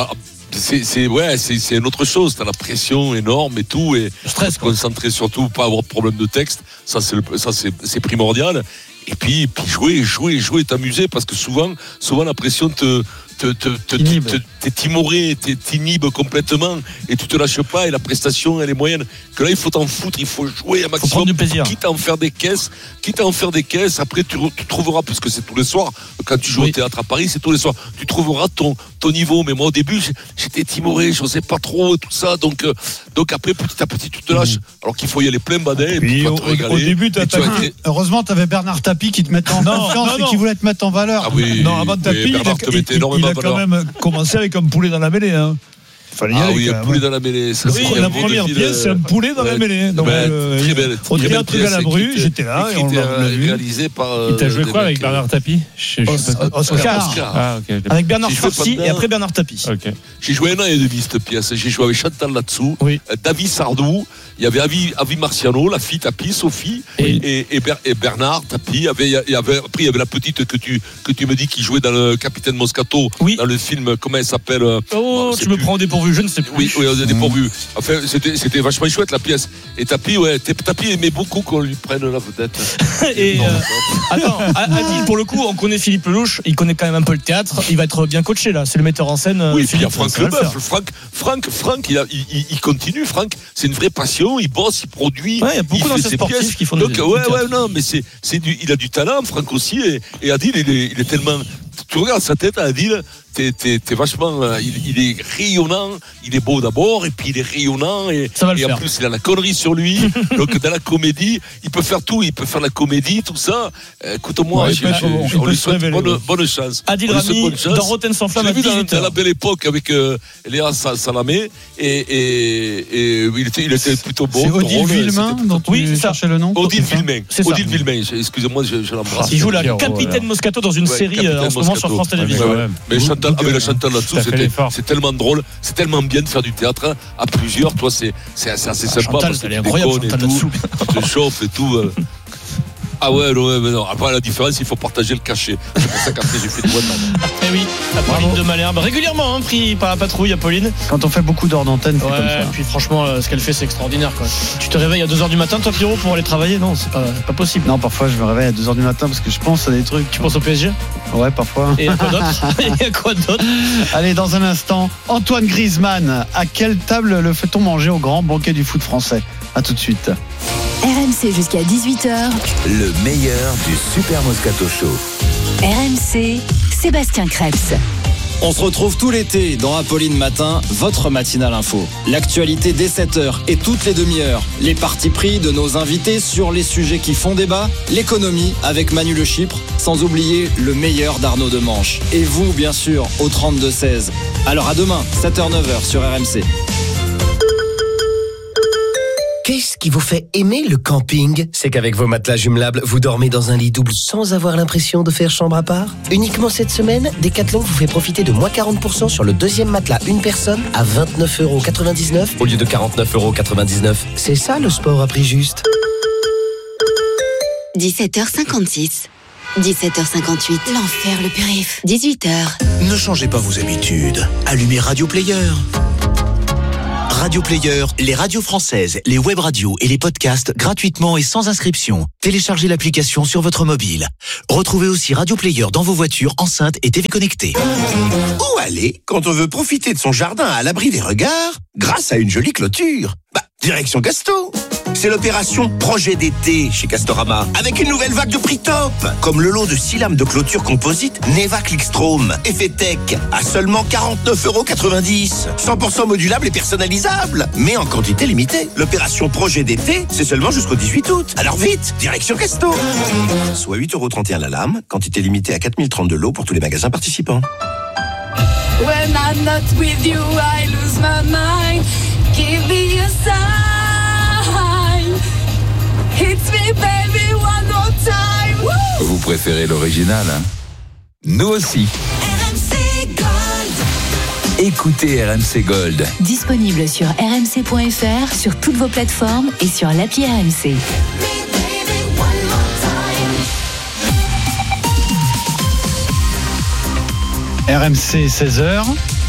une autre chose. T'as la pression énorme et tout, et stress, concentrer surtout, pas avoir de problème de texte. Ça c'est primordial. Et puis jouer, t'amuser, parce que souvent la pression t'es timoré, t'inhibe complètement, et tu te lâches pas, et la prestation elle est moyenne. Que là il faut t'en foutre, il faut jouer un maximum, faut prendre du plaisir, quitte à en faire des caisses. Après tu trouveras, parce que c'est tous les soirs, quand tu joues au théâtre à Paris, c'est tous les soirs, tu trouveras ton niveau. Mais moi au début j'étais timoré, je n'osais pas trop tout ça, donc après petit à petit tu te lâches, alors qu'il faut y aller plein badin, et puis au début heureusement t'avais Bernard Tapie qui te mettait en confiance et qui voulait te mettre en valeur. Ah oui, non, avant Tapie il a quand même commencé avec un poulet dans la mêlée, hein. Fallait y aller, un poulet dans la mêlée. Ça, oui, la première pièce, c'est un poulet dans la mêlée. Donc, très belle. Au théâtre Galabru, j'étais là. Et on l'a vu. Réalisé par. Il t'a joué quoi avec Bernard Tapie? Oscar. Ah, ok. Avec Bernard Farcy et après Bernard Tapie. J'ai joué 1 an et demi cette pièce. J'ai joué avec Chantal Latsou, David Sardou, il y avait Avi Marciano, la fille Tapie, Sophie, et Bernard Tapie. Après, il y avait la petite que tu me dis qui jouait dans le Capitaine Moscato, dans le film, comment elle s'appelle? Oh, tu me prends au dépourvu, je ne sais plus. Oui, on a dépourvu. Enfin, c'était vachement chouette la pièce. Et Tapie, Tapie aimait beaucoup qu'on lui prenne la vedette. Et attends, Adil, pour le coup, on connaît Philippe Lelouch, il connaît quand même un peu le théâtre, il va être bien coaché là. C'est le metteur en scène. Oui, puis il y a Franck Leboeuf. Franck, il continue. Franck, c'est une vraie passion. Il bosse, il produit. Ouais, il y a beaucoup d'anciens sportifs qui font des non, mais il a du talent, Franck aussi. Et Adil, il est tellement. Tu regardes sa tête à Adil, t'es vachement. Il est rayonnant, il est beau d'abord, et puis il est rayonnant, et en plus il a la connerie sur lui. Donc dans la comédie, il peut faire tout, il peut faire la comédie, tout ça. Écoute-moi, on lui souhaite bonne chance. Adil Rami, dans Rotten sans flamme, à 18h. Dans la belle époque avec Léa Salamé, et il était plutôt bon. C'est Odile Villemain dont tu cherchais le nom? Odile Villemain, excusez-moi, je l'embrasse. Il joue la Capitaine Moscato dans une série en ce moment sur France Télévisions. Mais Chantal là-dessous, c'est tellement drôle, c'est tellement bien de faire du théâtre à plusieurs. Toi, c'est assez sympa. Chantal, elle est incroyable, Chantal là-dessous. Tu te chauffes et tout. Ah ouais, non. Après, la différence, il faut partager le cachet. C'est pour ça qu'après, j'ai fait de bonnes notes. Eh oui, Apolline de Malherbe, régulièrement pris par la patrouille, Apolline. Quand on fait beaucoup d'heures d'antenne, c'est comme ça. Et puis franchement, ce qu'elle fait, c'est extraordinaire, quoi. Tu te réveilles à 2h du matin, toi, Pierrot, pour aller travailler? Non, c'est pas possible. Non, parfois, je me réveille à 2h du matin parce que je pense à des trucs. Tu penses au PSG? Ouais, parfois. Et à quoi d'autre? Allez, dans un instant, Antoine Griezmann. À quelle table le fait-on manger au grand banquet du foot français? À tout de suite. RMC jusqu'à 18h. Le meilleur du Super Moscato Show. RMC, Sébastien Krebs. On se retrouve tout l'été dans Apolline Matin, votre matinale info. L'actualité dès 7h et toutes les demi-heures. Les partis pris de nos invités sur les sujets qui font débat. L'économie avec Manu Le Chypre, sans oublier le meilleur d'Arnaud Demanche. Et vous, bien sûr, au 32-16. Alors à demain, 7h-9h sur RMC. Qu'est-ce qui vous fait aimer le camping? C'est qu'avec vos matelas jumelables, vous dormez dans un lit double sans avoir l'impression de faire chambre à part. Uniquement cette semaine, Decathlon vous fait profiter de moins 40% sur le deuxième matelas une personne à 29,99€ au lieu de 49,99€. C'est ça le sport à prix juste. 17h56. 17h58. L'enfer, le périph'. 18h. Ne changez pas vos habitudes. Allumez Radio Player. Radio Player, les radios françaises, les web radios et les podcasts gratuitement et sans inscription. Téléchargez l'application sur votre mobile. Retrouvez aussi Radio Player dans vos voitures, enceintes et TV connectées. Où aller quand on veut profiter de son jardin à l'abri des regards grâce à une jolie clôture? Direction Gasto. C'est l'opération Projet d'été chez Castorama, avec une nouvelle vague de prix top, comme le lot de 6 lames de clôture composite Neva Clickstrom, effet tech, à seulement 49,90€. 100% modulable et personnalisable, mais en quantité limitée. L'opération Projet d'été, c'est seulement jusqu'au 18 août. Alors vite, direction Gasto. Soit 8,31€ la lame, quantité limitée à 4032 lots pour tous les magasins participants. When I'm not with you, I lose my mind. Give me a sign. Hit me, baby, one more time. Woo! Vous préférez l'original, hein? Nous aussi. RMC Gold. écoutez RMC Gold. Disponible sur rmc.fr, sur toutes vos plateformes et sur l'appli RMC. RMC 16h.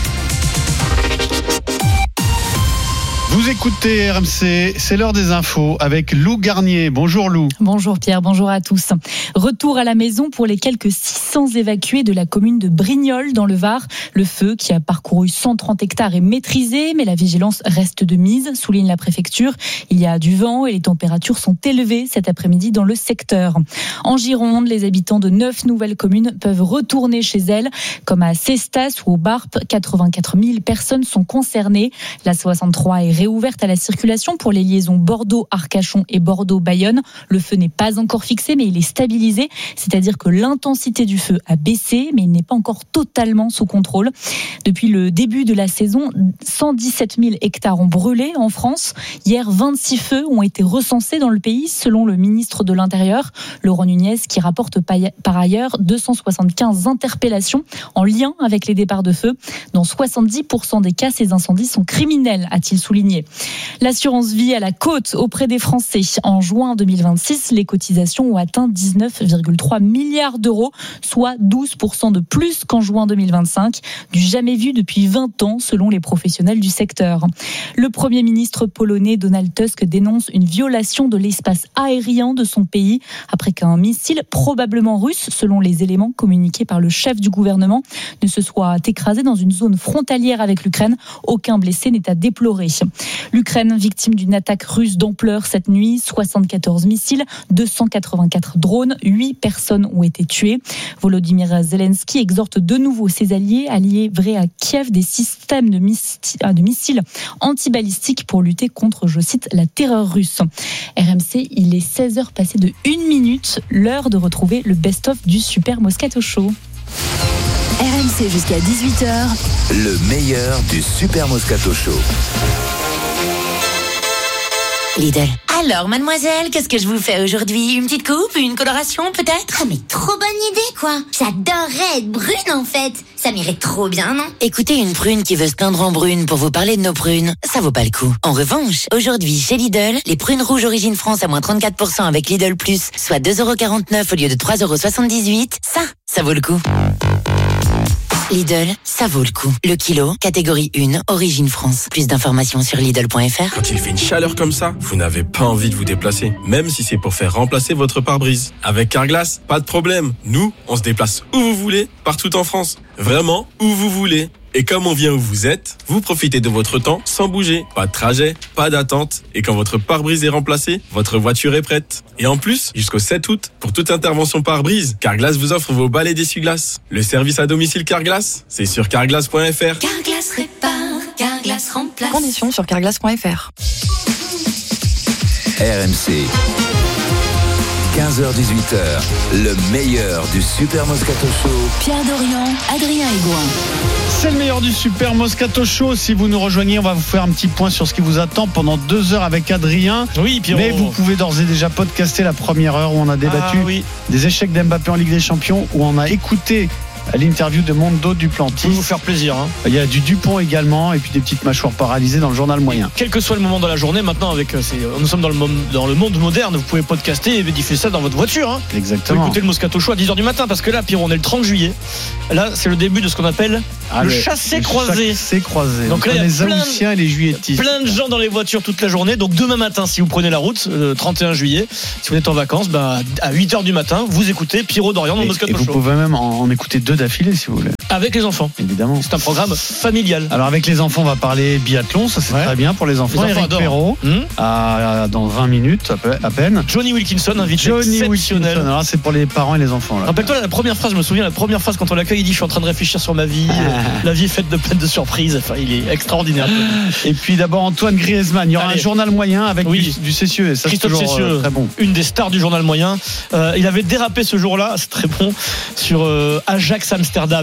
Vous écoutez RMC, c'est l'heure des infos avec Lou Garnier. Bonjour Lou. Bonjour Pierre, bonjour à tous. Retour à la maison pour les quelques 600 évacués de la commune de Brignoles dans le Var. Le feu qui a parcouru 130 hectares est maîtrisé, mais la vigilance reste de mise, souligne la préfecture. Il y a du vent et les températures sont élevées cet après-midi dans le secteur. En Gironde, les habitants de 9 nouvelles communes peuvent retourner chez elles, comme à Cestas ou au Barp. 84 000 personnes sont concernées. La 63 est réouverte à la circulation pour les liaisons Bordeaux-Arcachon et Bordeaux-Bayonne. Le feu n'est pas encore fixé, mais il est stabilisé, c'est-à-dire que l'intensité du feu a baissé, mais il n'est pas encore totalement sous contrôle. Depuis le début de la saison, 117 000 hectares ont brûlé en France. Hier, 26 feux ont été recensés dans le pays, selon le ministre de l'Intérieur, Laurent Nunez, qui rapporte par ailleurs 275 interpellations en lien avec les départs de feu. Dans 70% des cas, ces incendies sont criminels, a-t-il souligné. L'assurance vie à la côte auprès des Français. En juin 2026, les cotisations ont atteint 19,3 milliards d'euros, soit 12% de plus qu'en juin 2025. Du jamais vu depuis 20 ans, selon les professionnels du secteur. Le Premier ministre polonais Donald Tusk dénonce une violation de l'espace aérien de son pays après qu'un missile, probablement russe, selon les éléments communiqués par le chef du gouvernement, ne se soit écrasé dans une zone frontalière avec l'Ukraine. Aucun blessé n'est à déplorer. L'Ukraine, victime d'une attaque russe d'ampleur cette nuit, 74 missiles, 284 drones, 8 personnes ont été tuées. Volodymyr Zelensky exhorte de nouveau ses alliés à livrer à Kiev des systèmes de missiles antibalistiques pour lutter contre, je cite, la terreur russe. RMC, il est 16h passé de 1 minute, l'heure de retrouver le best-of du Super Moscato Show. RMC jusqu'à 18h. Le meilleur du Super Moscato Show. Lidl. Alors, mademoiselle, qu'est-ce que je vous fais aujourd'hui? Une petite coupe? Une coloration, peut-être? Ah, mais trop bonne idée, quoi. J'adorerais être brune, en fait. Ça m'irait trop bien, non? Écoutez, une prune qui veut se teindre en brune pour vous parler de nos prunes, ça vaut pas le coup. En revanche, aujourd'hui, chez Lidl, les prunes rouges origine France à moins 34% avec Lidl Plus, soit 2,49€ au lieu de 3,78€, ça vaut le coup. Lidl, ça vaut le coup. Le kilo, catégorie 1, origine France. Plus d'informations sur Lidl.fr. Quand il fait une chaleur comme ça, vous n'avez pas envie de vous déplacer, même si c'est pour faire remplacer votre pare-brise. Avec Carglass, pas de problème. Nous, on se déplace où vous voulez, partout en France. Vraiment, où vous voulez. Et comme on vient où vous êtes, vous profitez de votre temps sans bouger. Pas de trajet, pas d'attente. Et quand votre pare-brise est remplacé, votre voiture est prête. Et en plus, jusqu'au 7 août, pour toute intervention pare-brise, Carglass vous offre vos balais d'essuie-glace. Le service à domicile Carglass, c'est sur carglass.fr. Carglass répare, Carglass remplace. Conditions sur carglass.fr. RMC. 15h-18h, le meilleur du Super Moscato Show. Pierre Dorian, Adrien Aigouin. C'est le meilleur du Super Moscato Show. Si vous nous rejoignez, on va vous faire un petit point sur ce qui vous attend pendant 2 heures avec Adrien. Oui, Pierrot. Mais vous pouvez d'ores et déjà podcaster la première heure où on a débattu des échecs d'Mbappé en Ligue des Champions, où on a écouté l'interview de Mondo Duplantis. Vous faire plaisir. Il y a du Dupont également et puis des petites mâchoires paralysées dans le journal moyen. Quel que soit le moment de la journée, maintenant nous sommes dans le monde moderne, vous pouvez podcaster et diffuser ça dans votre voiture. Exactement. Vous pouvez écouter le Moscato Show à 10h du matin parce que là, Pierrot, on est le 30 juillet. Là, c'est le début de ce qu'on appelle le chassé-croisé. Chassé-croisé. Donc là, il y a les Aoussiens et les Juilletistes. Plein de gens dans les voitures toute la journée. Donc demain matin, si vous prenez la route, le 31 juillet, si vous êtes en vacances, à 8h du matin, vous écoutez Pierrot Dorian dans le Moscato Show. Vous pouvez même en écouter 2 d'affilée si vous voulez. Avec les enfants. Évidemment. C'est un programme familial. Alors avec les enfants, on va parler biathlon, ça c'est très bien pour les enfants. Eric Perrault, dans 20 minutes à peine. Johnny Wilkinson, invité exceptionnel. Alors c'est pour les parents et les enfants. Rappelle-toi la première phrase, je me souviens, la première phrase quand on l'accueille, il dit: je suis en train de réfléchir sur ma vie. La vie est faite de plein de surprises. Enfin, il est extraordinaire. Et puis d'abord Antoine Griezmann. Il y aura un journal moyen avec du Cessieux. Ça, Christophe Cessieux, très bon. Une des stars du journal moyen. Il avait dérapé ce jour-là, c'est très bon, sur Ajax Amsterdam.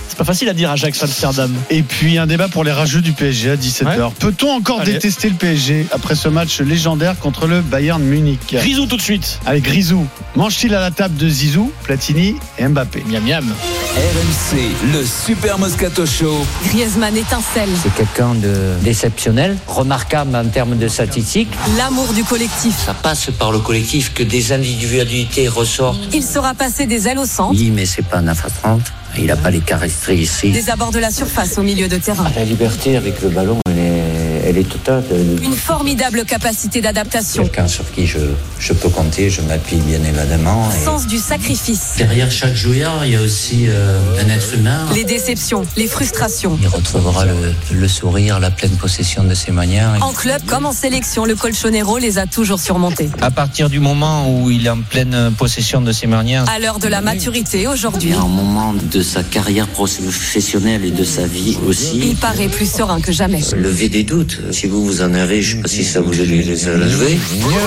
C'est pas facile à dire Ajax Amsterdam. Et puis un débat pour les rageux du PSG à 17h. Ouais. Peut-on encore détester le PSG après ce match légendaire contre le Bayern Munich? Grisou tout de suite. Allez, Grisou. Mange-t-il à la table de Zizou, Platini et Mbappé? Miam miam. RMC, le Super Moscato Show. Griezmann étincelle. C'est quelqu'un d'exceptionnel, remarquable en termes de statistiques. L'amour du collectif. Ça passe par le collectif que des individualités ressortent. Il saura passer des ailes au centre. Oui, mais c'est pas un F30. Il n'a pas les caractéristiques. Des abords de la surface au milieu de terrain. La liberté avec le ballon, elle est totale. Une formidable capacité d'adaptation. Quelqu'un sur qui je peux compter, je m'appuie bien évidemment. Sens du sacrifice. Derrière chaque joueur, il y a aussi un être humain. Les déceptions, les frustrations. Il retrouvera le sourire, la pleine possession de ses manières. En club comme en sélection, le Colchonero les a toujours surmontés. À partir du moment où il est en pleine possession de ses manières. À l'heure de la maturité aujourd'hui. Un moment de sa carrière professionnelle et de sa vie aussi. Il paraît plus serein que jamais. Lever des doutes. Si vous en avez, je ne sais pas si ça vous a les a levé.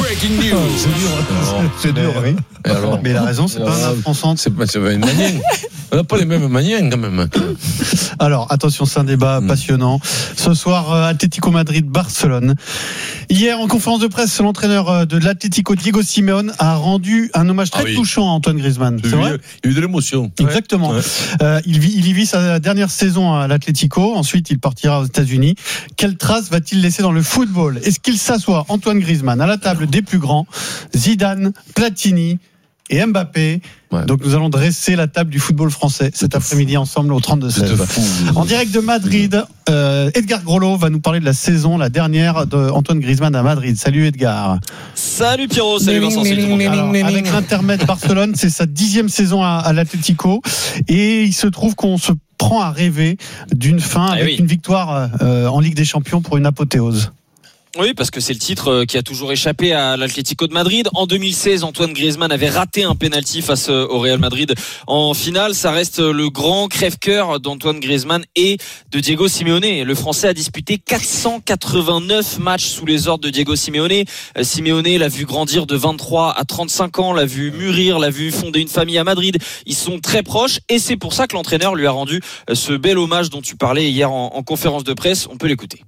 C'est dur, oui. Alors, mais il a raison, c'est pas un F-100. C'est pas une manière. On n'a pas les mêmes manières quand même. Alors, attention, c'est un débat passionnant. Ce soir, Atlético Madrid-Barcelone. Hier, en conférence de presse, l'entraîneur de l'Atlético, Diego Simeone, a rendu un hommage très touchant à Antoine Griezmann. C'est vrai ? Il y a eu de l'émotion. Exactement. Ouais. Il y vit sa dernière saison à l'Atlético. Ensuite, il partira aux États-Unis. Quelle trace va-t-il laisser dans le football? Est-ce qu'il s'assoit, Antoine Griezmann, à la table des plus grands, Zidane, Platini et Mbappé? Ouais. Donc nous allons dresser la table du football français cet après-midi ensemble au 32-16. En direct de Madrid, Edgar Grolot va nous parler de la saison, la dernière d'Antoine Griezmann à Madrid. Salut Edgar. Salut Pierrot, salut Vincent. Alors, avec l'Intermed Barcelone, c'est sa 10e saison à l'Atlético et il se trouve qu'on se prend à rêver d'une fin avec une victoire en Ligue des Champions pour une apothéose. Oui, parce que c'est le titre qui a toujours échappé à l'Atlético de Madrid. En 2016, Antoine Griezmann avait raté un penalty face au Real Madrid en finale. Ça reste le grand crève-cœur d'Antoine Griezmann et de Diego Simeone. Le Français a disputé 489 matchs sous les ordres de Diego Simeone. Simeone l'a vu grandir de 23 à 35 ans, l'a vu mûrir, l'a vu fonder une famille à Madrid. Ils sont très proches et c'est pour ça que l'entraîneur lui a rendu ce bel hommage dont tu parlais hier en conférence de presse. On peut l'écouter.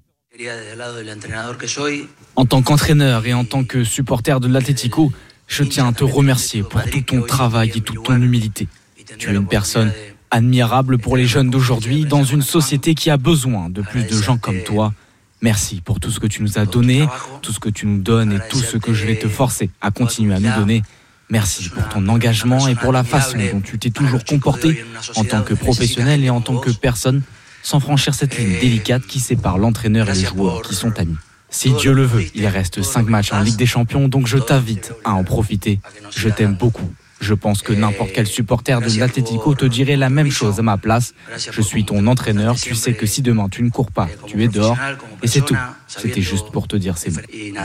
En tant qu'entraîneur et en tant que supporter de l'Atlético, je tiens à te remercier pour tout ton travail et toute ton humilité. Tu es une personne admirable pour les jeunes d'aujourd'hui dans une société qui a besoin de plus de gens comme toi. Merci pour tout ce que tu nous as donné, tout ce que tu nous donnes et tout ce que je vais te forcer à continuer à nous donner. Merci pour ton engagement et pour la façon dont tu t'es toujours comporté en tant que professionnel et en tant que personne, sans franchir cette ligne délicate qui sépare l'entraîneur et les joueurs qui sont amis. Si Dieu le veut, il reste 5 matchs en Ligue des Champions, donc je t'invite à en profiter. Je t'aime beaucoup. Je pense que n'importe quel supporter de l'Atlético te dirait la même chose à ma place. Je suis ton entraîneur, tu sais que si demain tu ne cours pas, tu es dehors. Et c'est tout. C'était juste pour te dire ces mots.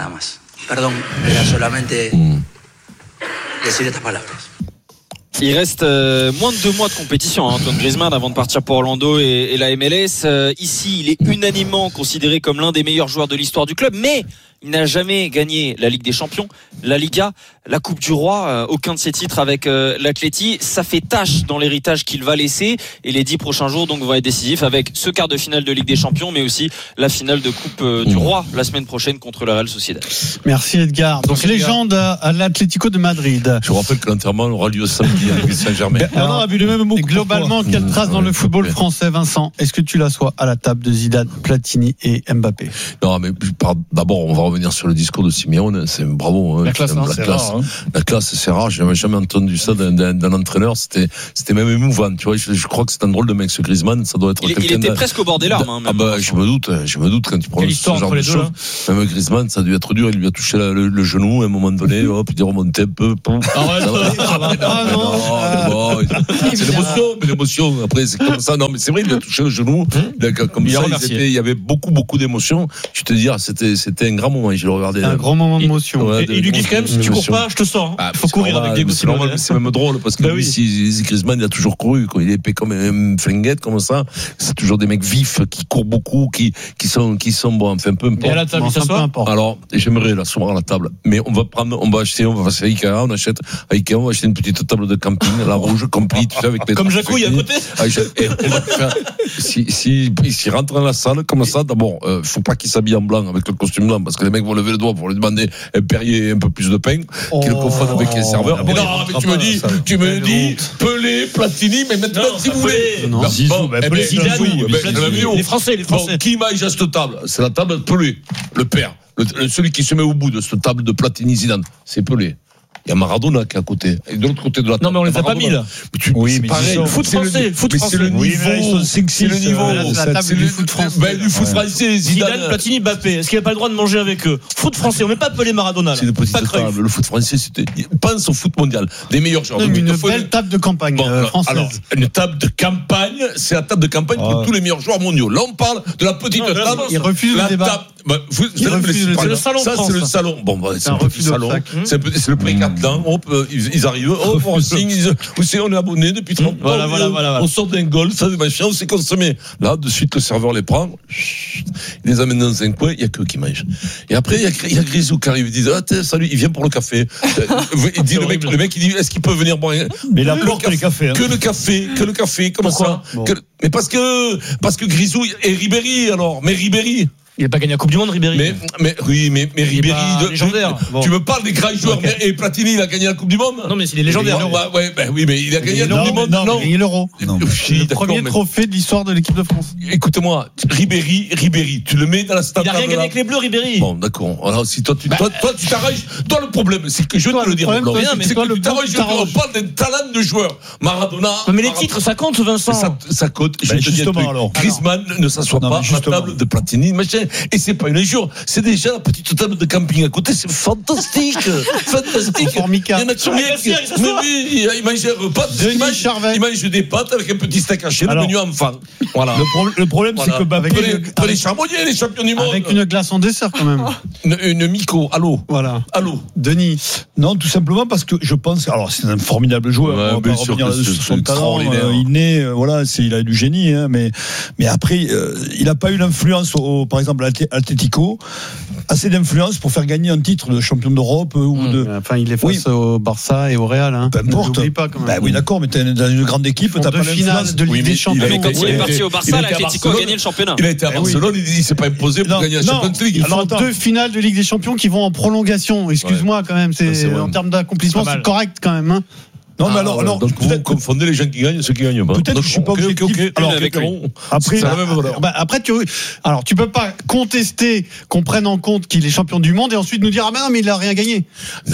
Il reste moins de 2 mois de compétition, Antoine Griezmann, avant de partir pour Orlando et la MLS. Ici, il est unanimement considéré comme l'un des meilleurs joueurs de l'histoire du club, mais il n'a jamais gagné la Ligue des Champions, la Liga, la Coupe du Roi, aucun de ses titres avec l'Atleti. Ça fait tâche dans l'héritage qu'il va laisser et les 10 prochains jours donc vont être décisifs avec ce quart de finale de Ligue des Champions, mais aussi la finale de Coupe du Roi la semaine prochaine contre la Real Sociedad. Merci Edgar. Donc légende à l'Atlético de Madrid. Je vous rappelle que l'enterrement aura lieu samedi à Saint-Germain. Alors, a vu le même mot. Globalement, quelle trace dans le football français, Vincent? Est-ce que tu l'assois à la table de Zidane, Platini et Mbappé? Non, mais d'abord, on va revenir sur le discours de Simeone. C'est bravo. La classe, la classe, c'est rare. J'ai jamais entendu ça d'un entraîneur. C'était même émouvant. Tu vois, je crois que c'est un drôle de mec, ce Griezmann. Ça doit être il était presque au bord des larmes. Je me doute quand tu prends ce genre de choses. Même Griezmann, ça a dû être dur. Il lui a touché le genou à un moment donné. Hop, il est remonté un peu. C'est l'émotion. Après, c'est comme ça. Non, mais c'est vrai, il a touché le genou. Comme ça, il y avait beaucoup d'émotions. Tu te dis, c'était un grand moment, je l'ai regardé. Un grand moment de motion. Et il lui dit quand même, si tu cours pas, je te sors. Il faut courir avec Diego Simeone. C'est même drôle, parce que lui, si Griezmann, il a toujours couru, il est épais comme un flinguette, comme ça. C'est toujours des mecs vifs, qui courent beaucoup, qui sont bon, enfin, un peu importe. Et à la table, ça soit. Alors, j'aimerais la soirée à la table. Mais on va passer à Ikea, on va acheter une petite table de camping, la rouge, complète, tu sais, avec les. Comme Jacouille à côté. Et on va faire, s'il rentre dans la salle, comme ça, d'abord, faut pas qu'il s'habille en blanc, avec le costume blanc, parce que les mecs vont lever le doigt pour lui demander un Perrier et un peu plus de pain, qu'ils le confondent avec les serveurs. Mais non, mais tu me dis, Pelé, Platini, mais maintenant, si vous voulez. Non, Zizou, Pelé, les Français. Qui mange à cette table? C'est la table de Pelé, le père. Celui qui se met au bout de cette table de Platini Zidane, c'est Pelé. Il y a Maradona qui est à côté. Et de l'autre côté de la table. Non, mais on les a pas mis là. Oui, mais pareil. Foot français. C'est le niveau. C'est le niveau. C'est la table du foot français. Du foot français. Zidane, Platini, Mbappé. Est-ce qu'il n'a pas le droit de manger avec eux? Foot français. On met pas Pelé, Maradona. C'est une petite table. Le foot français, c'était. Pense au foot mondial. Des meilleurs joueurs. Une belle table de campagne française. Alors, une table de campagne, c'est la table de campagne pour tous les meilleurs joueurs mondiaux. Là, on parle de la petite table. Il refuse le débat. C'est le salon. Ça, c'est le salon. Bon, c'est un refus de salon. C'est le pré-4 hop, ils arrivent, on signe, on est abonné depuis 30 ans. Voilà. On sort d'un golf, ça, machin, on s'est consommé. Là, de suite, le serveur les prend, il les amène dans un coin, il n'y a qu'eux qui mangent. Et après, il y a Grisou qui arrive, il dit, salut, il vient pour le café. Il dit, le mec, il dit, est-ce qu'il peut venir boire? Mais il apporte les cafés. Que le café, comme ça. Mais parce que Grisou et Ribéry, alors, mais Ribéry. Il n'a pas gagné la Coupe du Monde, Ribéry. Mais Ribéry, légendaire. Tu me parles des grands joueurs. Et Platini, il a gagné la Coupe du Monde. Non, mais il est légendaire. Oui, mais il a gagné la Coupe du Monde. Non, il a gagné l'Euro. Le premier trophée de l'histoire de l'équipe de France. Écoute-moi, Ribéry, tu le mets dans la stade. Il a rien gagné avec les Bleus, Ribéry. Bon, d'accord. Alors, si toi, tu t'arranges. Toi, le problème, c'est que je vais te le dire. C'est que tu t'arranges. On parle d'un talent de joueur. Maradona. Mais les titres, ça compte, Vincent. Ça compte. Justement, alors. Griezmann ne s'assoit pas à la table de Platini, machin. Et c'est pas une injure, c'est déjà la petite table de camping à côté, c'est fantastique. Fantastique. Formica. Il y en a qui il mange un repas, il mange des pâtes avec un petit steak haché, le menu enfant. Voilà. Le problème, c'est que avec les charbonniers, les champions du monde. Avec une glace en dessert quand même. Une Miko, allô. Voilà. Allô. Denis. Non, tout simplement parce que je pense, alors c'est un formidable joueur, on va pas revenir sur son talent inné, voilà, il a du génie, hein, mais après, il n'a pas eu l'influence, par exemple, Atlético, assez d'influence pour faire gagner un titre de champion d'Europe ou de. Enfin, il est face au Barça et au Real. Hein. Peu importe. Pas quand même. Bah oui, d'accord, mais t'es dans une grande équipe, t'as pas l'influence de Ligue des Champions. Quand il est parti au Barça, l'Atlético a gagné le championnat. Il a été à Barcelone, il s'est pas imposé pour gagner la Champions League. Alors, 2 finales de Ligue des Champions qui vont en prolongation. Excuse-moi quand même, c'est en termes d'accomplissement, c'est correct quand même. Non, mais alors, donc vous confondez les gens qui gagnent et ceux qui gagnent pas. Peut-être que je suis pas objectif. Alors, après, tu peux pas contester qu'on prenne en compte qu'il est champion du monde et ensuite nous dire, ah ben non, mais il a rien gagné.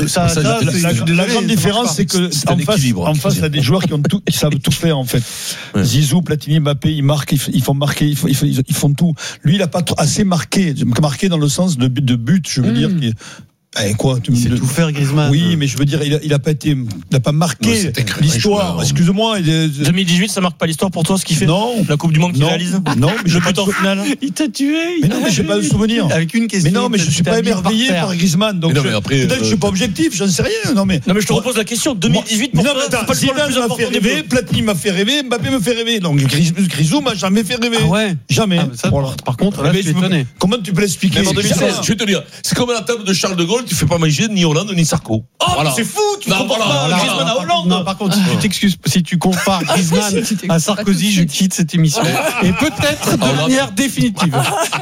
La grande différence, c'est que en face, il y a des joueurs qui savent tout faire, en fait. Zizou, Platini, Mbappé, ils marquent, ils font marquer, ils font tout. Lui, il a pas assez marqué dans le sens de but, je veux dire. Il sait tout faire, Griezmann. Oui, mais je veux dire, il a pas marqué l'histoire. Excuse-moi. 2018, ça marque pas l'histoire pour toi, ce qu'il fait? Non. La Coupe du Monde qu'il réalise? Non, mais le but en finale. Il t'a tué. Mais non, mais j'ai pas de souvenir. Avec une question. Mais non, mais je suis pas émerveillé par Griezmann. Donc peut-être que je suis pas objectif, j'en sais rien. Non, mais je te repose la question. 2018, pour toi, c'est pas Zidane m'a fait rêver, Platini m'a fait rêver, Mbappé me fait rêver. Donc Grisou m'a jamais fait rêver. Ah ouais. Jamais. Par contre, là, je suis étonné. Comment tu peux l'expliquer? En 2016, je vais te dire, c'est comme à la table de Charles de Gaulle, tu fais pas manger ni Hollande ni Sarko. Oh, voilà. C'est fou, tu compares pas Griezmann à Hollande. Non, par contre, si tu compares Griezmann à Sarkozy, je quitte cette émission. Et peut-être de manière définitive.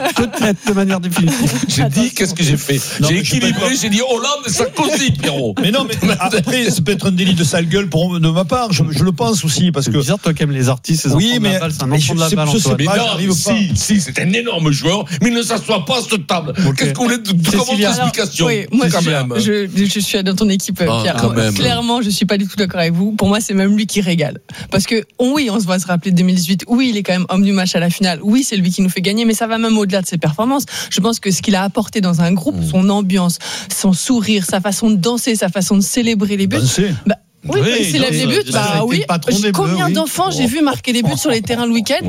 J'ai dit, qu'est-ce que j'ai fait? J'ai équilibré, j'ai dit Hollande et Sarkozy, Pierrot. Mais non, mais après, ça peut être un délit de sale gueule de ma part, je le pense aussi, parce que. C'est bizarre, toi qui aimes les artistes, ces enfants de la balle, c'est un enfant de la balle, Antoine. Mais non, si, c'est un énorme joueur, mais il ne s'assoit pas à cette table. Qu'est-ce que vous voulez de votre explication? Oui, moi, je suis dans ton équipe, Pierre. Clairement, je suis pas du tout d'accord avec vous. Pour moi, c'est même lui qui régale. Parce que, oui, on se va se rappeler de 2018. Oui, il est quand même homme du match à la finale. Oui, c'est lui qui nous fait gagner, mais ça va même au-delà de ses performances. Je pense que ce qu'il a apporté dans un groupe, son ambiance, son sourire, sa façon de danser, sa façon de célébrer les buts. Oui, il s'élève les buts. Combien d'enfants j'ai vu marquer des buts sur les terrains le week-end?